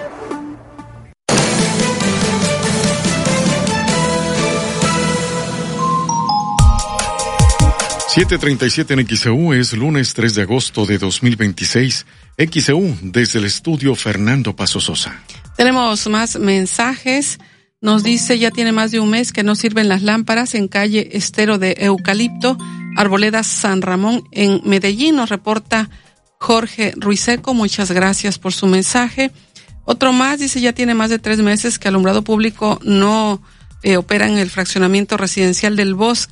siete treinta y siete en X E U, es lunes tres de agosto de dos mil veintiséis. X E U, desde el estudio Fernando Paso Sosa. Tenemos más mensajes. Nos dice, ya tiene más de un mes que no sirven las lámparas en calle Estero de Eucalipto, Arboledas San Ramón, en Medellín. Nos reporta Jorge Ruiseco. Muchas gracias por su mensaje. Otro más dice, ya tiene más de tres meses que alumbrado público no eh, opera en el fraccionamiento residencial del Bosque.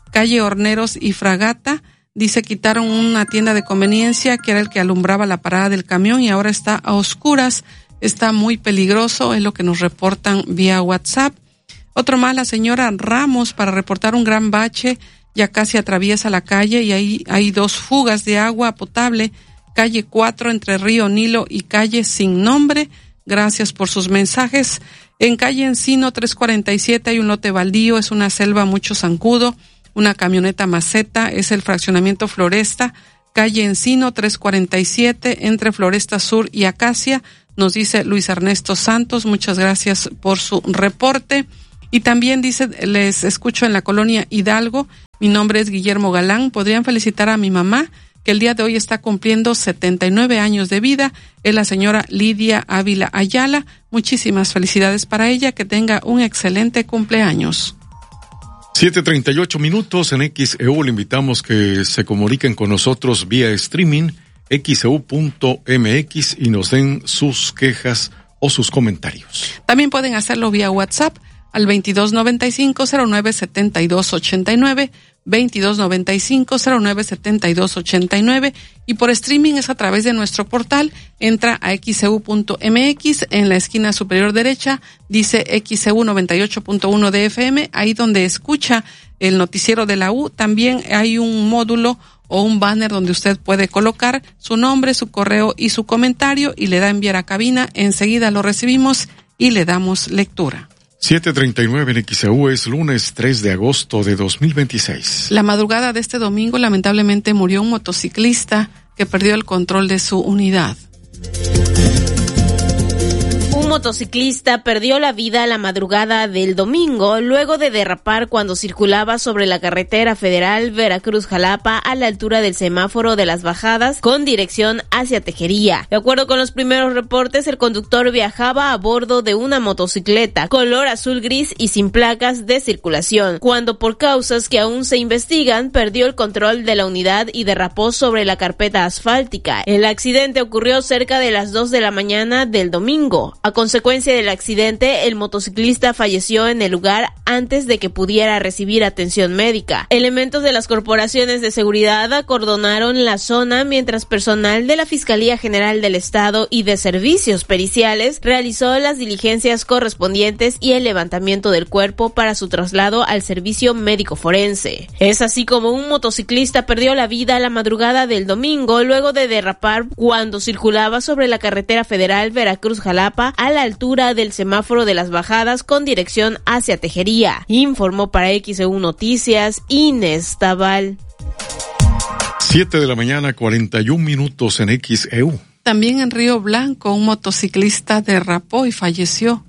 calle Horneros y Fragata. Dice, quitaron una tienda de conveniencia que era el que alumbraba la parada del camión y ahora está a oscuras. Está muy peligroso, es lo que nos reportan vía WhatsApp. Otro más, la señora Ramos, para reportar un gran bache, ya casi atraviesa la calle y ahí hay dos fugas de agua potable, calle cuatro entre Río Nilo y calle Sin Nombre. Gracias por sus mensajes. En calle Encino tres cuarenta y siete hay un lote baldío, es una selva mucho zancudo, una camioneta maceta, es el fraccionamiento Floresta, calle Encino tres cuarenta y siete entre Floresta Sur y Acacia, nos dice Luis Ernesto Santos, muchas gracias por su reporte. Y también dice, les escucho en la colonia Hidalgo, mi nombre es Guillermo Galán, podrían felicitar a mi mamá, que el día de hoy está cumpliendo setenta y nueve años de vida, es la señora Lidia Ávila Ayala, muchísimas felicidades para ella, que tenga un excelente cumpleaños. siete treinta y ocho minutos en X E U, le invitamos que se comuniquen con nosotros vía streaming, x e u punto m x y nos den sus quejas o sus comentarios. También pueden hacerlo vía WhatsApp al veintidós noventa y cinco cero nueve setenta y dos ochenta y nueve, veintidós noventa y cinco cero nueve setenta y dos ochenta y nueve, y por streaming es a través de nuestro portal. Entra a x e u punto m x, en la esquina superior derecha dice X E U noventa y ocho punto uno de F M, ahí donde escucha el noticiero de la U. También hay un módulo o un banner donde usted puede colocar su nombre, su correo y su comentario y le da a enviar a cabina. Enseguida lo recibimos y le damos lectura. siete treinta y nueve en X E U, es lunes tres de agosto de dos mil veintiséis. La madrugada de este domingo lamentablemente murió un motociclista que perdió el control de su unidad. Un motociclista perdió la vida la madrugada del domingo luego de derrapar cuando circulaba sobre la carretera federal Veracruz-Jalapa a la altura del semáforo de Las Bajadas con dirección hacia Tejería. De acuerdo con los primeros reportes, el conductor viajaba a bordo de una motocicleta color azul gris y sin placas de circulación, cuando por causas que aún se investigan perdió el control de la unidad y derrapó sobre la carpeta asfáltica. El accidente ocurrió cerca de las dos de la mañana del domingo. A consecuencia del accidente, el motociclista falleció en el lugar antes de que pudiera recibir atención médica. Elementos de las corporaciones de seguridad acordonaron la zona mientras personal de la Fiscalía General del Estado y de Servicios Periciales realizó las diligencias correspondientes y el levantamiento del cuerpo para su traslado al servicio médico forense. Es así como un motociclista perdió la vida la madrugada del domingo luego de derrapar cuando circulaba sobre la carretera federal Veracruz-Jalapa a la altura del semáforo de Las Bajadas con dirección hacia Tejería. Informó para X E U Noticias Inés Tabal. siete de la mañana, cuarenta y un minutos en X E U. También en Río Blanco, un motociclista derrapó y falleció.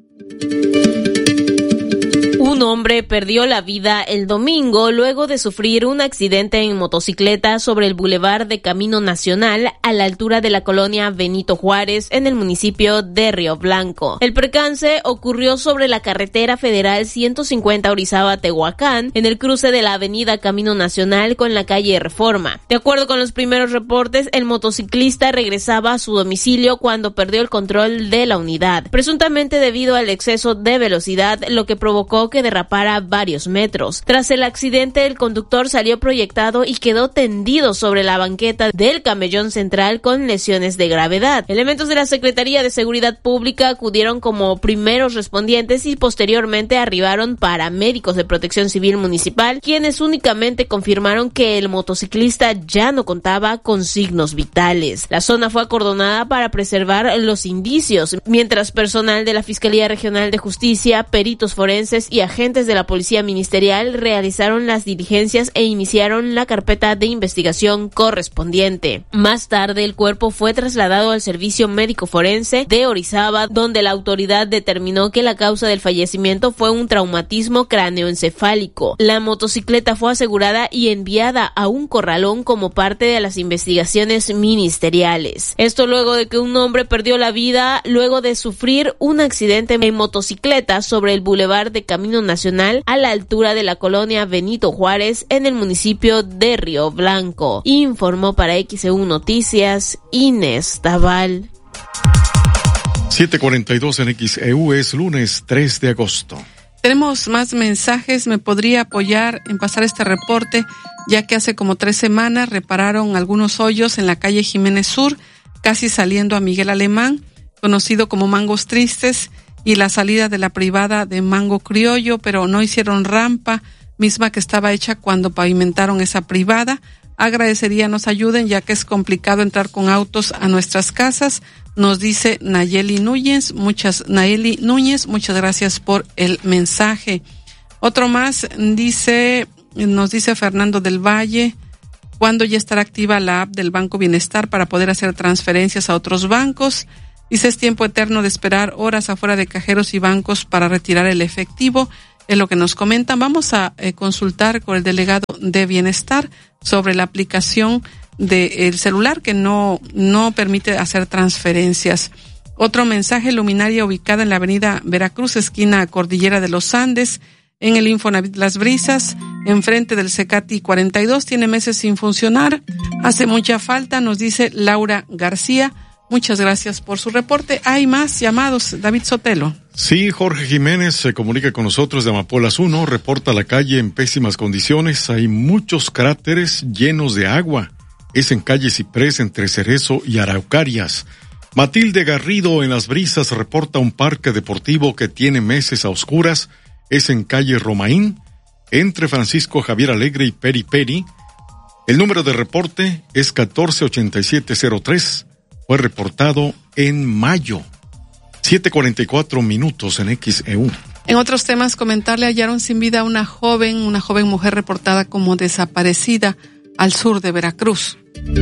Un hombre perdió la vida el domingo luego de sufrir un accidente en motocicleta sobre el bulevar de Camino Nacional a la altura de la colonia Benito Juárez en el municipio de Río Blanco. El percance ocurrió sobre la carretera federal ciento cincuenta Orizaba-Tehuacán en el cruce de la avenida Camino Nacional con la calle Reforma. De acuerdo con los primeros reportes, el motociclista regresaba a su domicilio cuando perdió el control de la unidad, presuntamente debido al exceso de velocidad, lo que provocó que derrapara varios metros. Tras el accidente, el conductor salió proyectado y quedó tendido sobre la banqueta del camellón central con lesiones de gravedad. Elementos de la Secretaría de Seguridad Pública acudieron como primeros respondientes y posteriormente arribaron paramédicos de Protección Civil Municipal, quienes únicamente confirmaron que el motociclista ya no contaba con signos vitales. La zona fue acordonada para preservar los indicios, mientras personal de la Fiscalía Regional de Justicia, peritos forenses y agentes de la Policía Ministerial realizaron las diligencias e iniciaron la carpeta de investigación correspondiente. Más tarde, el cuerpo fue trasladado al Servicio Médico Forense de Orizaba, donde la autoridad determinó que la causa del fallecimiento fue un traumatismo cráneoencefálico. La motocicleta fue asegurada y enviada a un corralón como parte de las investigaciones ministeriales. Esto luego de que un hombre perdió la vida luego de sufrir un accidente en motocicleta sobre el bulevar de Camino Nacional a la altura de la colonia Benito Juárez en el municipio de Río Blanco. Informó para X E U Noticias Inés Tabal. siete cuarenta y dos en X E U, es lunes tres de agosto. Tenemos más mensajes. ¿Me podría apoyar en pasar este reporte? Ya que hace como tres semanas repararon algunos hoyos en la calle Jiménez Sur, casi saliendo a Miguel Alemán, conocido como Mangos Tristes, y la salida de la privada de Mango Criollo, pero no hicieron rampa, misma que estaba hecha cuando pavimentaron esa privada. Agradecería nos ayuden, ya que es complicado entrar con autos a nuestras casas, nos dice Nayeli Núñez. Muchas, Nayeli Núñez, muchas gracias por el mensaje. Otro más dice, nos dice Fernando del Valle, ¿cuándo ya estará activa la app del Banco Bienestar para poder hacer transferencias a otros bancos? Dice, es tiempo eterno de esperar horas afuera de cajeros y bancos para retirar el efectivo. Es lo que nos comentan. Vamos a eh, consultar con el delegado de Bienestar sobre la aplicación del celular que no, no permite hacer transferencias. Otro mensaje, luminaria ubicada en la avenida Veracruz, esquina Cordillera de los Andes, en el Infonavit Las Brisas, enfrente del Cecati cuarenta y dos, tiene meses sin funcionar, hace mucha falta, nos dice Laura García. Muchas gracias por su reporte. Hay más llamados, David Sotelo. Sí, Jorge Jiménez se comunica con nosotros de Amapolas uno, reporta la calle en pésimas condiciones, hay muchos cráteres llenos de agua. Es en calle Ciprés entre Cerezo y Araucarias. Matilde Garrido en Las Brisas reporta un parque deportivo que tiene meses a oscuras, es en calle Romaín, entre Francisco Javier Alegre y Peri Peri. El número de reporte es catorce ochenta y siete cero tres. Fue reportado en mayo. siete cuarenta y cuatro minutos en X E U. En otros temas, comentarle, hallaron sin vida a una joven, una joven mujer reportada como desaparecida al sur de Veracruz.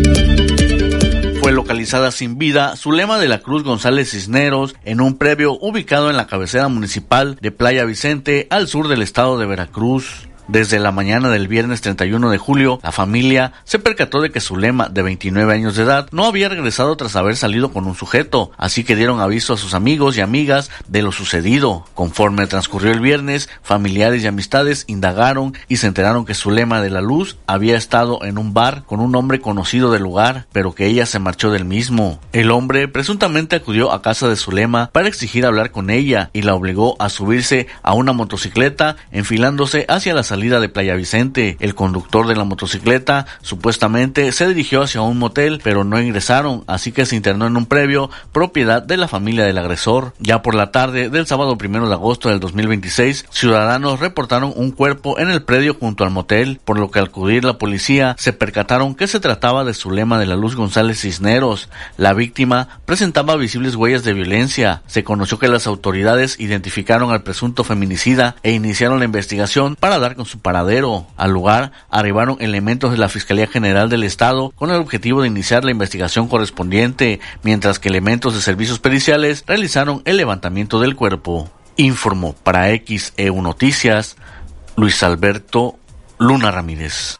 Fue localizada sin vida Zulema de la Cruz González Cisneros en un predio ubicado en la cabecera municipal de Playa Vicente, al sur del estado de Veracruz. Desde la mañana del viernes treinta y uno de julio, la familia se percató de que Zulema, de veintinueve años de edad, no había regresado tras haber salido con un sujeto, así que dieron aviso a sus amigos y amigas de lo sucedido. Conforme transcurrió el viernes, familiares y amistades indagaron y se enteraron que Zulema de la Luz había estado en un bar con un hombre conocido del lugar, pero que ella se marchó del mismo. El hombre presuntamente acudió a casa de Zulema para exigir hablar con ella y la obligó a subirse a una motocicleta, enfilándose hacia la salida de Playa Vicente. El conductor de la motocicleta supuestamente se dirigió hacia un motel, pero no ingresaron, así que se internó en un previo propiedad de la familia del agresor. Ya por la tarde del sábado primero de agosto del dos mil veintiséis, ciudadanos reportaron un cuerpo en el predio junto al motel, por lo que al acudir la policía se percataron que se trataba de Zulema de la Luz González Cisneros. La víctima presentaba visibles huellas de violencia. Se conoció que las autoridades identificaron al presunto feminicida e iniciaron la investigación para dar con su paradero. Al lugar arribaron elementos de la Fiscalía General del Estado con el objetivo de iniciar la investigación correspondiente, mientras que elementos de servicios periciales realizaron el levantamiento del cuerpo. Informó para X E U Noticias Luis Alberto Luna Ramírez.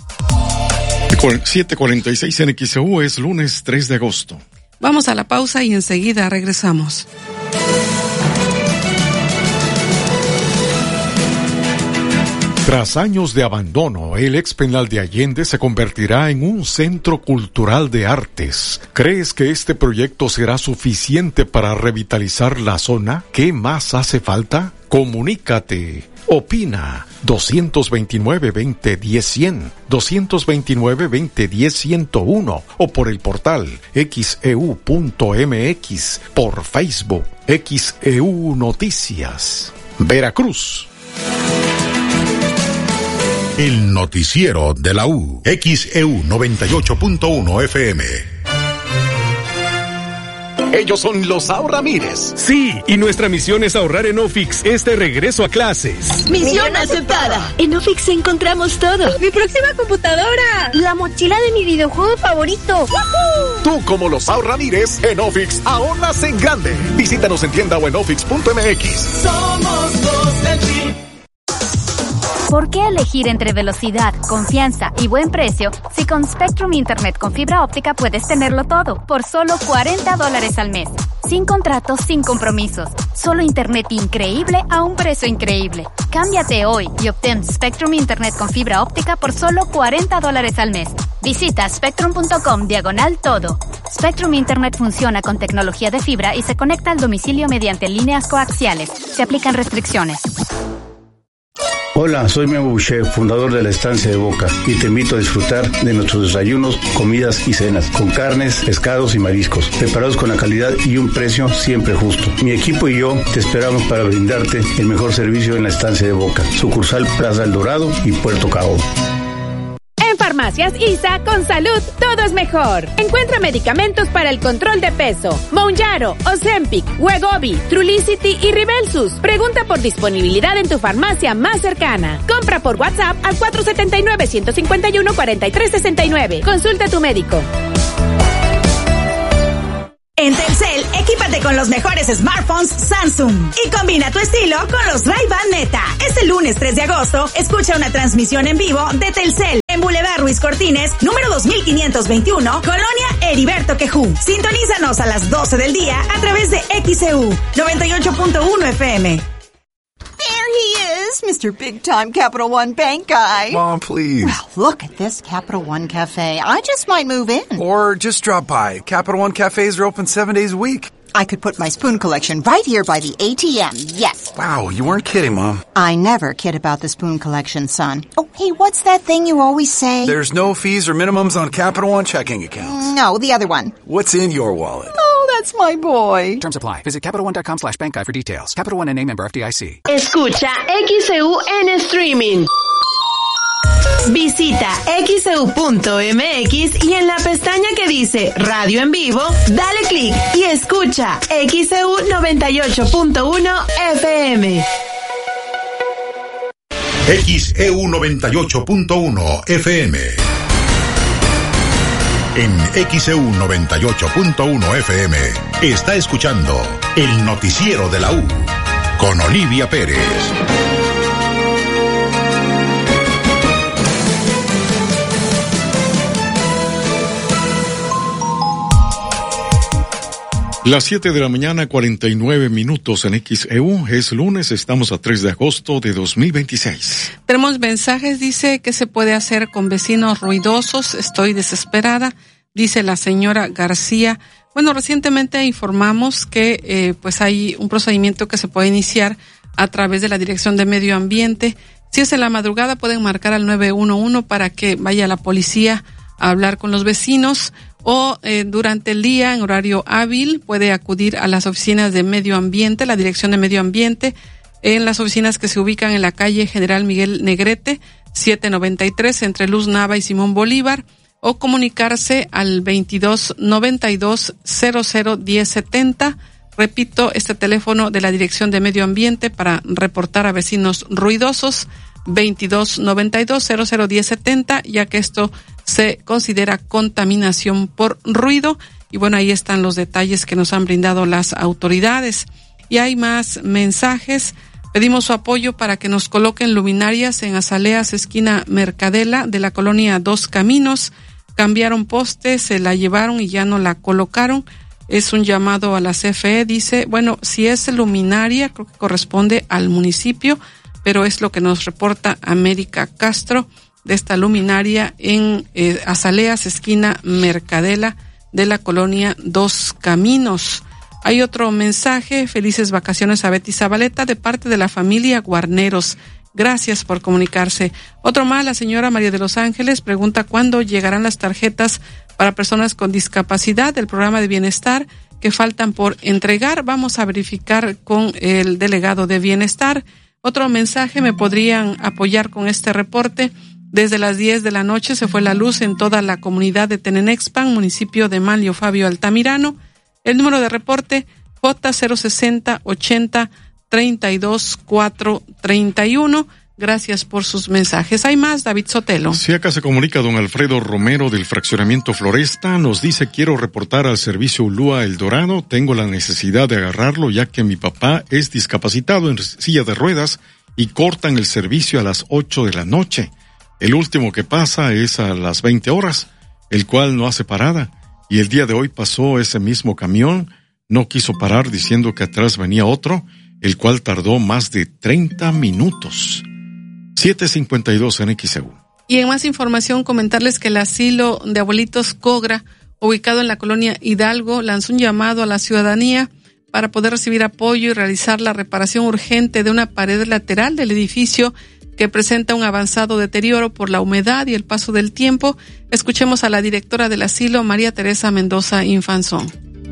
siete cuarenta y seis en X E U, es lunes tres de agosto. Vamos a la pausa y enseguida regresamos. Tras años de abandono, el ex penal de Allende se convertirá en un centro cultural de artes. ¿Crees que este proyecto será suficiente para revitalizar la zona? ¿Qué más hace falta? Comunícate. Opina. dos dos nueve, veinte, diez, cien, dos dos nueve, veinte, diez, ciento uno o por el portal X E U punto M X, por Facebook X E U Noticias. Veracruz. El noticiero de la U. X E U noventa y ocho punto uno F M. Ellos son los Ahorramires. Sí, y nuestra misión es ahorrar en Ofix este regreso a clases. ¡Misión aceptada! En Ofix encontramos todo. ¡Mi próxima computadora! ¡La mochila de mi videojuego favorito! ¡Woohoo! Tú, como los Ahorramires, en Ofix ahorras en grande. Visítanos en tienda o en ofix punto M X. Somos los del chip. ¿Por qué elegir entre velocidad, confianza y buen precio si con Spectrum Internet con fibra óptica puedes tenerlo todo por solo cuarenta dólares al mes? Sin contratos, sin compromisos. Solo internet increíble a un precio increíble. Cámbiate hoy y obtén Spectrum Internet con fibra óptica por solo cuarenta dólares al mes. Visita spectrum punto com diagonal todo. Spectrum Internet funciona con tecnología de fibra y se conecta al domicilio mediante líneas coaxiales. Se aplican restricciones. Hola, soy Memo Boucher, fundador de la Estancia de Boca, y te invito a disfrutar de nuestros desayunos, comidas y cenas, con carnes, pescados y mariscos, preparados con la calidad y un precio siempre justo. Mi equipo y yo te esperamos para brindarte el mejor servicio en la Estancia de Boca, sucursal Plaza El Dorado y Puerto Cabo. En Farmacias I S A, con salud, todo es mejor. Encuentra medicamentos para el control de peso. Mounjaro, Ozempic, Wegovy, Trulicity y Ribelsus. Pregunta por disponibilidad en tu farmacia más cercana. Compra por WhatsApp al cuatro siete nueve, uno cinco uno, cuatro tres seis nueve. Consulta a tu médico. En Telcel, equípate con los mejores smartphones Samsung y combina tu estilo con los Ray-Ban Meta. Este lunes tres de agosto, escucha una transmisión en vivo de Telcel en Boulevard Ruiz Cortines, número dos mil quinientos veintiuno, Colonia Heriberto Quejú. Sintonízanos a las doce del día a través de X E U noventa y ocho punto uno F M. There he is, Mister Big Time Capital One Bank guy. Mom, please. Well, look at this Capital One Cafe. I just might move in. Or just drop by. Capital One cafes are open seven days a week. I could put my spoon collection right here by the A T M, yes. Wow, you weren't kidding, Mom. I never kid about the spoon collection, son. Oh, hey, what's that thing you always say? There's no fees or minimums on Capital One checking accounts. No, the other one. What's in your wallet? Oh, that's my boy. Terms apply. Visit CapitalOne.com slash bank guide for details. Capital One N A member F D I C. Escucha X E U en streaming. Visita X E U punto M X y en la pestaña que dice Radio en Vivo, dale clic y escucha X E U noventa y ocho punto uno F M. X E U noventa y ocho punto uno F M. En X E U noventa y ocho punto uno F M está escuchando el noticiero de la U con Olivia Pérez. Las siete de la mañana, cuarenta y nueve minutos en X E U. Es lunes, estamos a tres de agosto de dos mil veintiséis. Tenemos mensajes, dice, ¿qué se puede hacer con vecinos ruidosos? Estoy desesperada, dice la señora García. Bueno, recientemente informamos que eh, pues hay un procedimiento que se puede iniciar a través de la Dirección de Medio Ambiente. Si es en la madrugada, pueden marcar al nueve uno uno para que vaya la policía a hablar con los vecinos. O eh, durante el día, en horario hábil, puede acudir a las oficinas de Medio Ambiente, la Dirección de Medio Ambiente, en las oficinas que se ubican en la calle General Miguel Negrete, setecientos noventa y tres, entre Luz Nava y Simón Bolívar, o comunicarse al veintidós noventa y dos cero cero diez setenta. Repito, este teléfono de la Dirección de Medio Ambiente para reportar a vecinos ruidosos, veintidós noventa y dos cero cero diez setenta, ya que esto se considera contaminación por ruido. Y bueno, ahí están los detalles que nos han brindado las autoridades. Y hay más mensajes. Pedimos su apoyo para que nos coloquen luminarias en Azaleas, esquina Mercadela, de la colonia Dos Caminos. Cambiaron postes, se la llevaron y ya no la colocaron. Es un llamado a la C F E, dice. Bueno, si es luminaria, creo que corresponde al municipio, pero es lo que nos reporta América Castro de esta luminaria en eh, Azaleas, esquina Mercadela, de la colonia Dos Caminos. Hay otro mensaje: felices vacaciones a Betty Zabaleta de parte de la familia Guarneros. Gracias por comunicarse. Otro más, la señora María de los Ángeles pregunta cuándo llegarán las tarjetas para personas con discapacidad del programa de bienestar que faltan por entregar. Vamos a verificar con el delegado de bienestar. Otro mensaje: me podrían apoyar con este reporte. Desde las diez de la noche se fue la luz en toda la comunidad de Tenenexpan, municipio de Manlio Fabio Altamirano. El número de reporte J cero sesenta ochenta treinta y dos cuatro treinta y uno. Gracias por sus mensajes. Hay más, David Sotelo. Si acá se comunica don Alfredo Romero del fraccionamiento Floresta, nos dice: quiero reportar al servicio Ulúa El Dorado, tengo la necesidad de agarrarlo ya que mi papá es discapacitado en silla de ruedas y cortan el servicio a las ocho de la noche. El último que pasa es a las veinte horas, el cual no hace parada, y el día de hoy pasó ese mismo camión, no quiso parar diciendo que atrás venía otro, el cual tardó más de treinta minutos. siete cincuenta y dos en X E U. Y en más información, comentarles que el asilo de abuelitos Cogra, ubicado en la colonia Hidalgo, lanzó un llamado a la ciudadanía para poder recibir apoyo y realizar la reparación urgente de una pared lateral del edificio que presenta un avanzado deterioro por la humedad y el paso del tiempo. Escuchemos a la directora del asilo, María Teresa Mendoza Infanzón.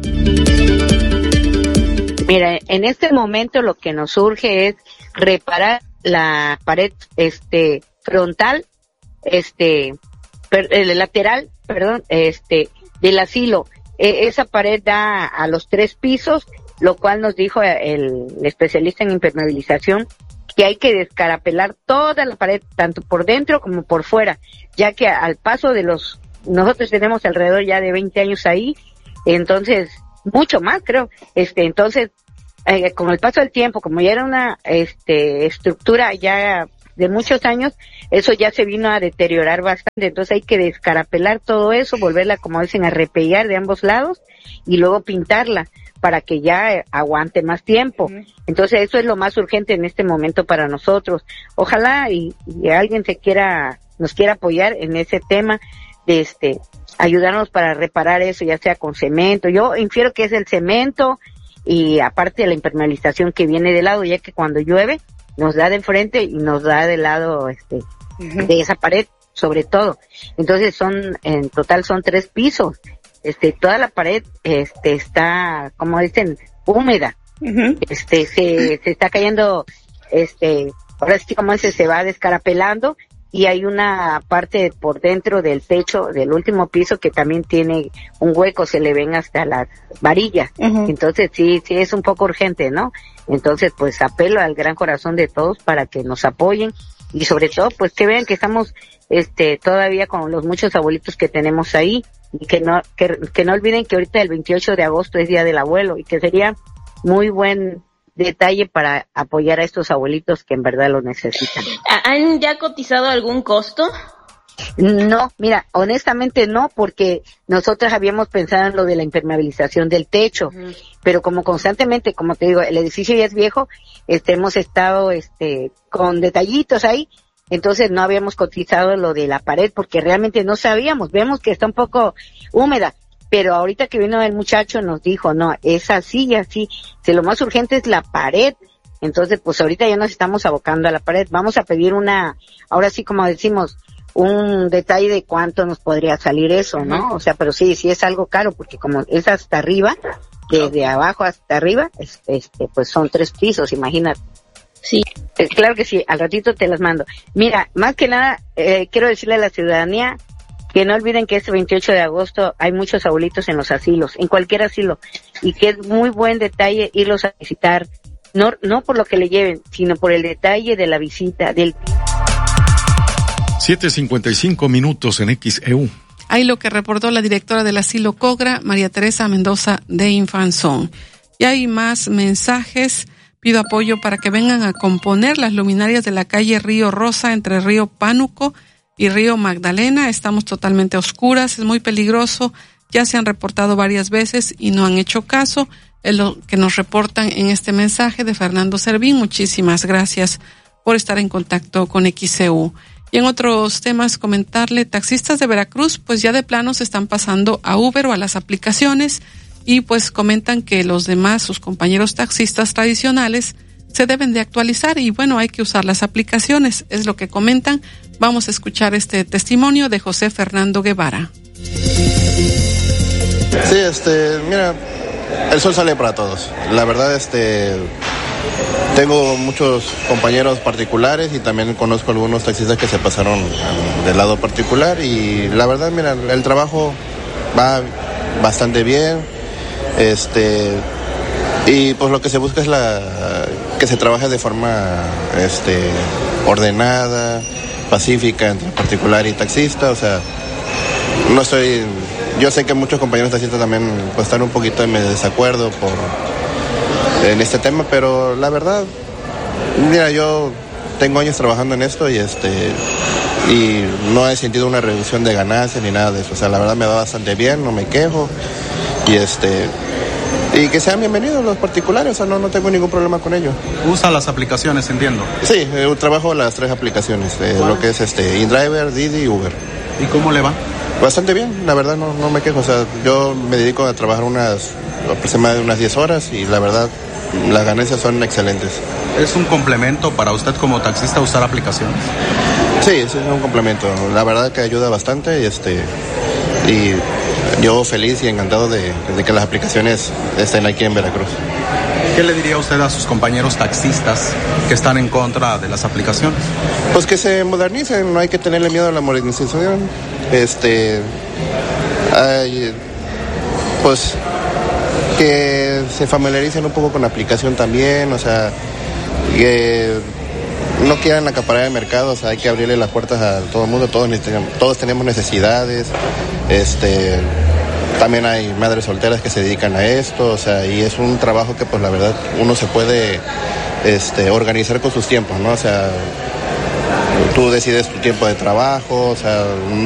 Mira, en este momento lo que nos urge es reparar la pared este frontal, este per, el lateral, perdón, este del asilo. E, esa pared da a los tres pisos, lo cual nos dijo el especialista en impermeabilización que hay que descarapelar toda la pared, tanto por dentro como por fuera, ya que al paso de los, nosotros tenemos alrededor ya de veinte años ahí, entonces, mucho más creo, este, entonces, eh, con el paso del tiempo, como ya era una, este, estructura ya de muchos años, eso ya se vino a deteriorar bastante, entonces hay que descarapelar todo eso, volverla, como dicen, a repellar de ambos lados, y luego pintarla, para que ya aguante más tiempo. Uh-huh. Entonces eso es lo más urgente en este momento para nosotros. Ojalá y, y alguien se quiera, nos quiera apoyar en ese tema de este, ayudarnos para reparar eso, ya sea con cemento. Yo infiero que es el cemento y aparte de la impermeabilización que viene de lado, ya que cuando llueve nos da de frente y nos da del lado este, uh-huh. de esa pared, sobre todo. Entonces son, en total son tres pisos. Este, toda la pared, este, está, como dicen, húmeda. Uh-huh. Este, se, se está cayendo, este, ahora sí como dice, se va descarapelando y hay una parte por dentro del techo del último piso que también tiene un hueco, se le ven hasta las varillas. Uh-huh. Entonces sí, sí es un poco urgente, ¿no? Entonces pues apelo al gran corazón de todos para que nos apoyen y sobre todo pues que vean que estamos, este, todavía con los muchos abuelitos que tenemos ahí. Y que no, que, que no olviden que ahorita el veintiocho de agosto es Día del Abuelo y que sería muy buen detalle para apoyar a estos abuelitos que en verdad lo necesitan. ¿Han ya cotizado algún costo? No, mira, honestamente no, porque nosotros habíamos pensado en lo de la impermeabilización del techo, uh-huh. pero como constantemente, como te digo, el edificio ya es viejo, este, hemos estado, este, con detallitos ahí. Entonces no habíamos cotizado lo de la pared porque realmente no sabíamos, vemos que está un poco húmeda, pero ahorita que vino el muchacho nos dijo, no, es así y así, si lo más urgente es la pared, entonces pues ahorita ya nos estamos abocando a la pared, vamos a pedir una, ahora sí como decimos, un detalle de cuánto nos podría salir eso, ¿no? O sea, pero sí, sí es algo caro porque como es hasta arriba, desde abajo hasta arriba, este, pues son tres pisos, imagínate. Sí. Eh, claro que sí, al ratito te las mando. Mira, más que nada, eh, quiero decirle a la ciudadanía que no olviden que este veintiocho de agosto hay muchos abuelitos en los asilos, en cualquier asilo, y que es muy buen detalle irlos a visitar, no, no por lo que le lleven, sino por el detalle de la visita, del... siete cincuenta y cinco minutos en X E U. Ahí lo que reportó la directora del asilo Cogra, María Teresa Mendoza de Infanzón. Y hay más mensajes. Pido apoyo para que vengan a componer las luminarias de la calle Río Rosa entre Río Pánuco y Río Magdalena. Estamos totalmente oscuras, es muy peligroso. Ya se han reportado varias veces y no han hecho caso. Es lo que nos reportan en este mensaje de Fernando Servín. Muchísimas gracias por estar en contacto con X E U. Y en otros temas comentarle, taxistas de Veracruz pues ya de plano se están pasando a Uber o a las aplicaciones. Y pues comentan que los demás, sus compañeros taxistas tradicionales, se deben de actualizar y bueno, hay que usar las aplicaciones, es lo que comentan. Vamos a escuchar este testimonio de José Fernando Guevara. Sí, este, mira, el sol sale para todos. La verdad, este, tengo muchos compañeros particulares y también conozco algunos taxistas que se pasaron del lado particular y la verdad, mira, el trabajo va bastante bien. Este y pues lo que se busca es la que se trabaje de forma este ordenada, pacífica entre particular y taxista, o sea, no estoy, yo sé que muchos compañeros taxistas también pues están un poquito en desacuerdo por en este tema, pero la verdad, mira, yo tengo años trabajando en esto y este y no he sentido una reducción de ganancias ni nada de eso, o sea, la verdad me va bastante bien, no me quejo. Y este y que sean bienvenidos los particulares, o sea, no, no tengo ningún problema con ello. ¿Usa las aplicaciones, entiendo? Sí, eh, trabajo las tres aplicaciones, eh, lo que es este InDriver, Didi y Uber. ¿Y cómo le va? Bastante bien, la verdad no, no me quejo, o sea, yo me dedico a trabajar unas aproximadamente unas diez horas y la verdad las ganancias son excelentes. ¿Es un complemento para usted como taxista usar aplicaciones? Sí, sí, es un complemento. La verdad que ayuda bastante y este y yo feliz y encantado de, de que las aplicaciones estén aquí en Veracruz. ¿Qué le diría usted a sus compañeros taxistas que están en contra de las aplicaciones? Pues que se modernicen, no hay que tenerle miedo a la modernización. Este, hay, pues que se familiaricen un poco con la aplicación también, o sea, que no quieran acaparar el mercado, o sea, hay que abrirle las puertas a todo el mundo, todos, todos tenemos necesidades, este, también hay madres solteras que se dedican a esto, o sea, y es un trabajo que pues la verdad uno se puede este, organizar con sus tiempos, ¿no? O sea, tú decides tu tiempo de trabajo, o sea,